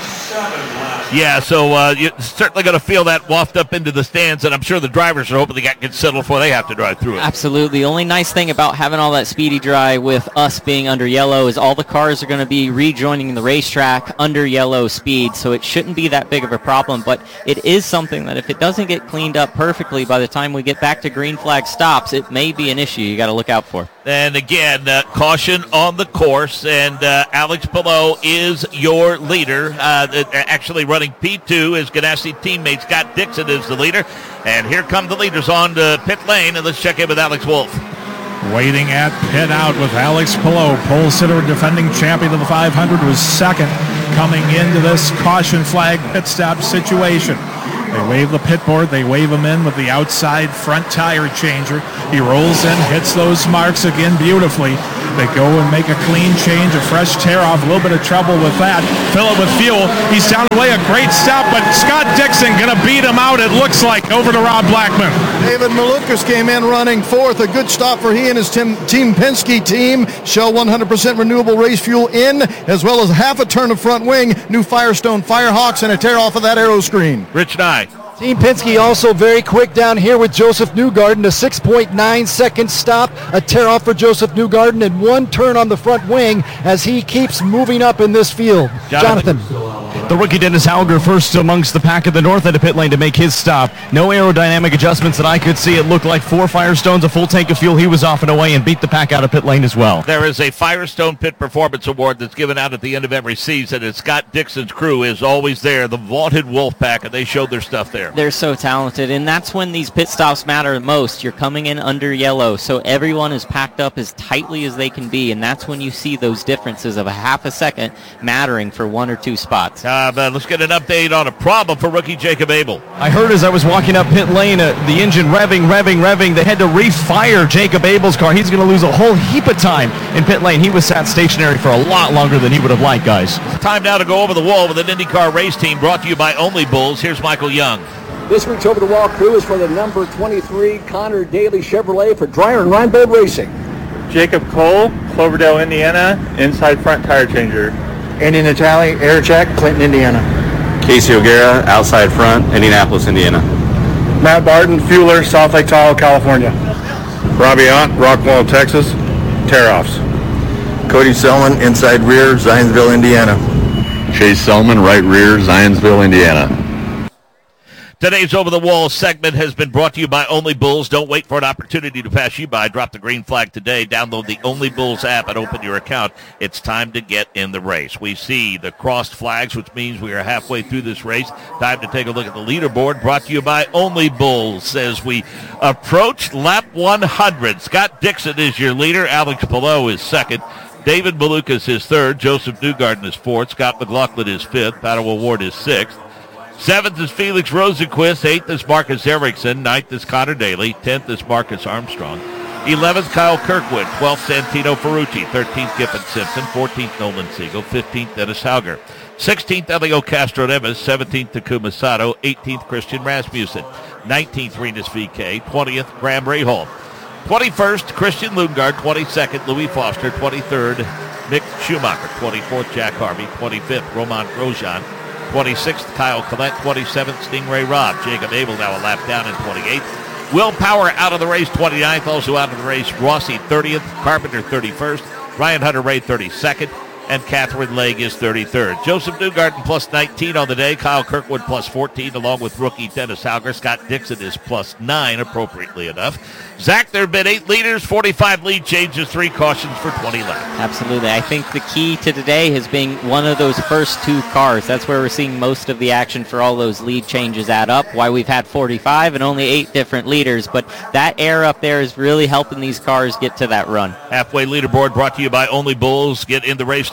Yeah, so uh, you're certainly going to feel that waft up into the stands, and I'm sure the drivers are hoping they get settled before they have to drive through it. Absolutely. The only nice thing about having all that speedy dry with us being under yellow is all the cars are going to be rejoining the racetrack under yellow speed, so it shouldn't be that big of a problem, but it is something that if it doesn't get cleaned up perfectly by the time we get back to green flag stops, it may be an issue you got to look out for. And again, uh, caution on the course, and uh, Alex Palou is your leader. Uh, actually running P two is Ganassi teammate Scott Dixon is the leader. And here come the leaders on to pit lane, and let's check in with Alex Wolff. Waiting at pit out with Alex Palou, pole sitter, defending champion of the five hundred, was second coming into this caution flag pit stop situation. They wave the pit board, they wave him in with the outside front tire changer. He rolls in, hits those marks again beautifully. They go and make a clean change, a fresh tear off, a little bit of trouble with that. Fill it with fuel. He's down away, a great stop, but Scott Dixon going to beat him out, it looks like, over to Rob Blackman. David Malukas came in running fourth. A good stop for he and his team, team Penske team. Shell one hundred percent renewable race fuel in, as well as half a turn of front wing, new Firestone Firehawks, and a tear off of that aero screen. Rich Nye. Team Penske also very quick down here with Joseph Newgarden, a six point nine second stop, a tear off for Joseph Newgarden, and one turn on the front wing as he keeps moving up in this field. Jonathan. Jonathan. The rookie Dennis Hauger first amongst the pack at the north end of pit lane to make his stop. No aerodynamic adjustments that I could see. It looked like four Firestones, a full tank of fuel. He was off and away and beat the pack out of pit lane as well. There is a Firestone Pit Performance Award that's given out at the end of every season, and Scott Dixon's crew is always there, the vaunted Wolf Pack, and they showed their stuff there. They're so talented, and that's when these pit stops matter most. You're coming in under yellow, so everyone is packed up as tightly as they can be, and that's when you see those differences of a half a second mattering for one or two spots. Uh, but let's get an update on a problem for rookie Jacob Abel. I heard as I was walking up pit lane, uh, the engine revving, revving, revving. They had to refire Jacob Abel's car. He's going to lose a whole heap of time in pit lane. He was sat stationary for a lot longer than he would have liked, guys. Time now to go over the wall with an IndyCar race team brought to you by Only Bulls. Here's Michael Young. This week's Over the Wall crew is for the number twenty-three Connor Daly Chevrolet for Dreyer and Reinbold Racing. Jacob Cole, Cloverdale, Indiana, inside front tire changer. Andy Natale, air check, Clinton, Indiana. Casey O'Gara, outside front, Indianapolis, Indiana. Matt Barton, fueler, South Lake Tahoe, California. Robbie Ott, Rockwall, Texas, tear-offs. Cody Selman, inside rear, Zionsville, Indiana. Chase Selman, right rear, Zionsville, Indiana. Today's Over the Wall segment has been brought to you by Only Bulls. Don't wait for an opportunity to pass you by. Drop the green flag today. Download the Only Bulls app and open your account. It's time to get in the race. We see the crossed flags, which means we are halfway through this race. Time to take a look at the leaderboard, brought to you by Only Bulls. As we approach lap one hundred, Scott Dixon is your leader. Alex Palou is second. David Malukas is third. Joseph Newgarden is fourth. Scott McLaughlin is fifth. Pato O'Ward is sixth. Seventh is Felix Rosenquist. Eighth is Marcus Ericsson. Ninth is Connor Daly. Tenth is Marcus Armstrong. Eleventh, Kyle Kirkwood. Twelfth, Santino Ferrucci. Thirteenth, Giffen Simpson. Fourteenth, Nolan Siegel. Fifteenth, Dennis Hauger. Sixteenth, Elio Castro-Neves. Seventeenth, Takuma Sato. Eighteenth, Christian Rasmussen. Nineteenth, Renus V K. Twentieth, Graham Rahal. Twenty-first, Christian Lundgaard. Twenty-second, Louis Foster. Twenty-third, Mick Schumacher. Twenty-fourth, Jack Harvey. Twenty-fifth, Romain Grosjean. twenty-sixth, Kyle Collette. twenty-seventh, Stingray Robb. Jacob Abel now a lap down in twenty-eighth. Will Power out of the race, twenty-ninth. Also out of the race, Rossi, thirtieth. Carpenter, thirty-first. Ryan Hunter-Reay, thirty-second. And Catherine Legge is thirty-third. Joseph Newgarden plus nineteen on the day. Kyle Kirkwood plus fourteen, along with rookie Dennis Hauger. Scott Dixon is plus nine, appropriately enough. Zach, there have been eight leaders, forty-five lead changes, three cautions for twenty laps. Absolutely. I think the key to today has been one of those first two cars. That's where we're seeing most of the action for all those lead changes add up. Why we've had forty-five and only eight different leaders. But that air up there is really helping these cars get to that run. Halfway leaderboard brought to you by Only Bulls. Get in the race today.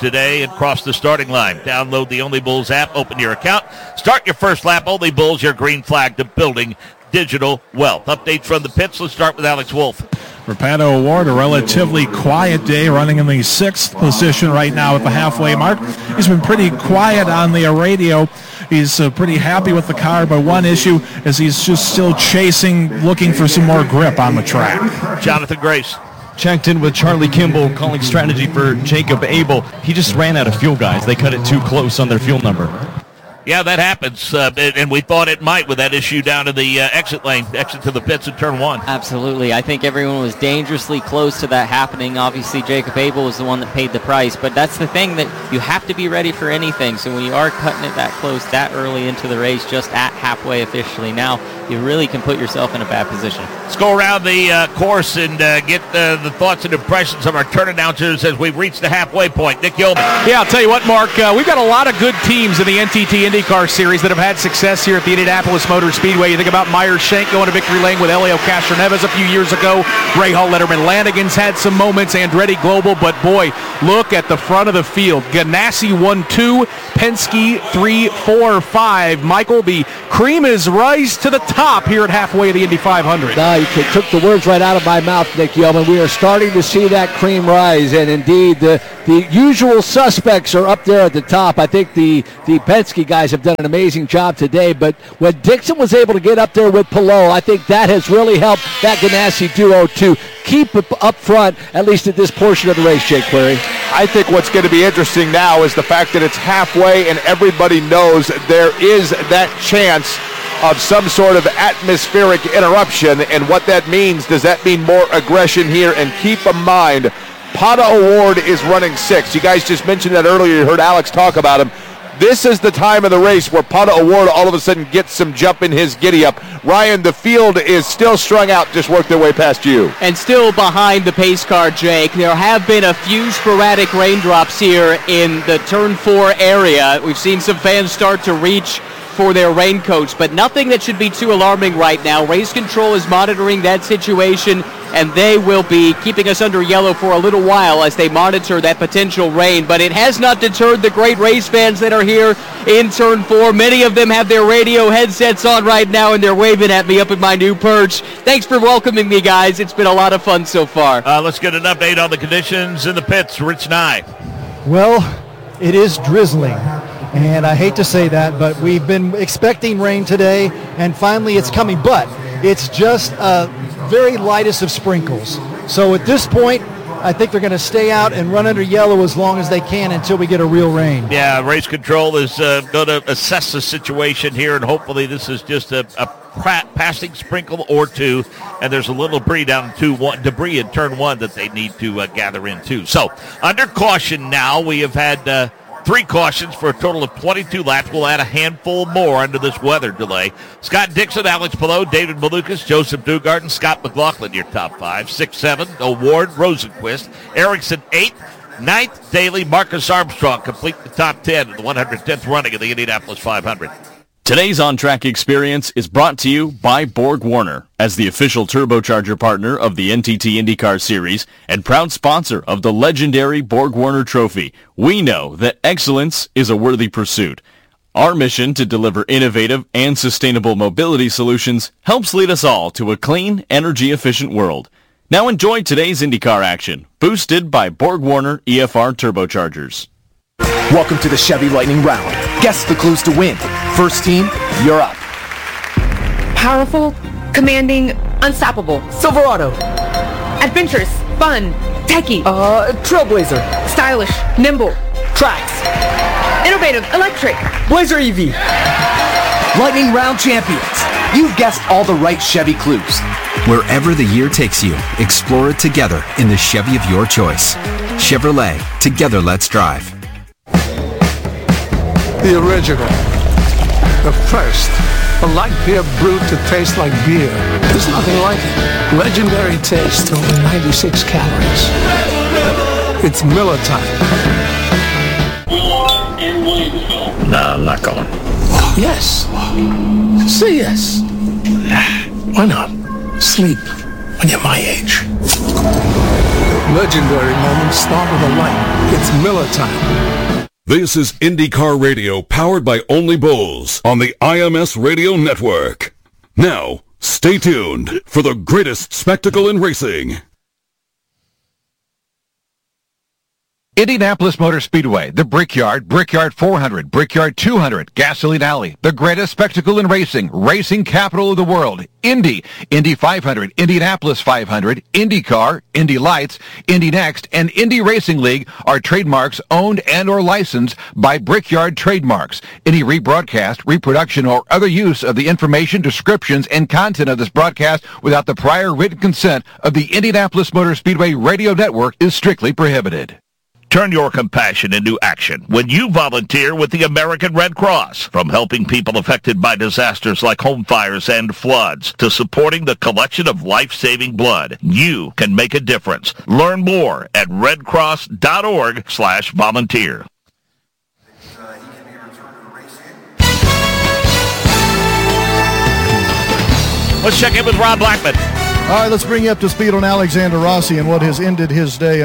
today and cross the starting line. Download the Only Bulls app, open your account, start your first lap. Only Bulls, your green flag to building digital wealth. Updates from the pits. Let's start with Alex Wolf. For Pato O'Ward, a relatively quiet day, running in the sixth position right now at the halfway mark. He's been pretty quiet on the radio. He's uh, pretty happy with the car, but one issue is he's just still chasing, looking for some more grip on the track. Jonathan Grace. Checked in with Charlie Kimball, calling strategy for Jacob Abel. He just ran out of fuel, guys. They cut it too close on their fuel number. Yeah, that happens, uh, and we thought it might with that issue down in the uh, exit lane, exit to the pits in turn one. Absolutely. I think everyone was dangerously close to that happening. Obviously, Jacob Abel was the one that paid the price, but that's the thing, that you have to be ready for anything. So when you are cutting it that close, that early into the race, just at halfway officially now, you really can put yourself in a bad position. Let's go around the uh, course and uh, get uh, the thoughts and impressions of our turn announcers as we've reached the halfway point. Nick Yeoman. Yeah, I'll tell you what, Mark, uh, we've got a lot of good teams in the N T T IndyCar Series that have had success here at the Indianapolis Motor Speedway. You think about Myers Shank going to victory lane with Elio Castroneves a few years ago. Ray Hall, Letterman, Lanigan's had some moments. Andretti Global, but boy, look at the front of the field. Ganassi one two, Penske three, four, five. Michael, the cream is rise to the top here at halfway of the Indy five hundred. No, you took the words right out of my mouth, Nick Yeoman. We are starting to see that cream rise, and indeed the, the usual suspects are up there at the top. I think the, the Penske guys have done an amazing job today, but when Dixon was able to get up there with Palou, I think that has really helped that Ganassi duo to keep it up front, at least at this portion of the race, Jake Query. I think what's going to be interesting now is the fact that it's halfway and everybody knows there is that chance of some sort of atmospheric interruption, and what that means, does that mean more aggression here? And keep in mind, Pato O'Ward is running six. You guys just mentioned that earlier. You heard Alex talk about him. This is the time of the race where Pato O'Ward all of a sudden gets some jump in his giddy-up. Ryan, the field is still strung out, just worked their way past you. And still behind the pace car, Jake. There have been a few sporadic raindrops here in the turn four area. We've seen some fans start to reach for their raincoats, but nothing that should be too alarming right now. Race control is monitoring that situation, and they will be keeping us under yellow for a little while as they monitor that potential rain. But it has not deterred the great race fans that are here in turn four. Many of them have their radio headsets on right now, and they're waving at me up at my new perch. Thanks for welcoming me, guys. It's been a lot of fun so far. Uh, let's get an update on the conditions in the pits. Rich Nye. Well, it is drizzling. And I hate to say that, but we've been expecting rain today, and finally it's coming. But it's just a very lightest of sprinkles. So at this point, I think they're going to stay out and run under yellow as long as they can until we get a real rain. Yeah, race control is uh, going to assess the situation here, and hopefully this is just a, a passing sprinkle or two, and there's a little debris down to one, debris in turn one that they need to uh, gather in too. So under caution now, we have had Uh, Three cautions for a total of twenty-two laps. We'll add a handful more under this weather delay. Scott Dixon, Alex Palou, David Malukas, Joseph Newgarden, Scott McLaughlin, your top five. Six, seven, O'Ward, Rosenquist, Erickson, eight. Ninth, Daly, Marcus Armstrong complete the top ten in the one hundred tenth running of the Indianapolis five hundred. Today's on-track experience is brought to you by Borg Warner as the official turbocharger partner of the N T T IndyCar Series and proud sponsor of the legendary Borg Warner Trophy. We know that excellence is a worthy pursuit. Our mission to deliver innovative and sustainable mobility solutions helps lead us all to a clean, energy-efficient world. Now enjoy today's IndyCar action, boosted by Borg Warner E F R turbochargers. Welcome to the Chevy Lightning Round. Guess the clues to win. First team, you're up. Powerful, commanding, unstoppable. Silverado. Adventurous, fun, techie. Uh, Trailblazer. Stylish, nimble. Trax. Innovative, electric. Blazer E V. Lightning Round champions. You've guessed all the right Chevy clues. Wherever the year takes you, explore it together in the Chevy of your choice. Chevrolet, together let's drive. The original. The first. A light beer brewed to taste like beer. There's nothing like it. Legendary taste, only ninety-six calories. It's Miller time. Nah, I'm not going. Yes. Say yes. Why not? Sleep when you're my age. Legendary moments start with a light. It's Miller time. This is IndyCar Radio, powered by Only Bulls on the I M S Radio Network. Now, stay tuned for the greatest spectacle in racing. Indianapolis Motor Speedway, the Brickyard, Brickyard four hundred, Brickyard two hundred, Gasoline Alley, the greatest spectacle in racing, racing capital of the world, Indy, Indy five hundred, Indianapolis five hundred, IndyCar, Indy Lights, Indy Next, and Indy Racing League are trademarks owned and or licensed by Brickyard Trademarks. Any rebroadcast, reproduction, or other use of the information, descriptions, and content of this broadcast without the prior written consent of the Indianapolis Motor Speedway Radio Network is strictly prohibited. Turn your compassion into action when you volunteer with the American Red Cross. From helping people affected by disasters like home fires and floods to supporting the collection of life-saving blood, you can make a difference. Learn more at redcross.org slash volunteer. Let's check in with Rob Blackman. All right, let's bring you up to speed on Alexander Rossi and what has ended his day.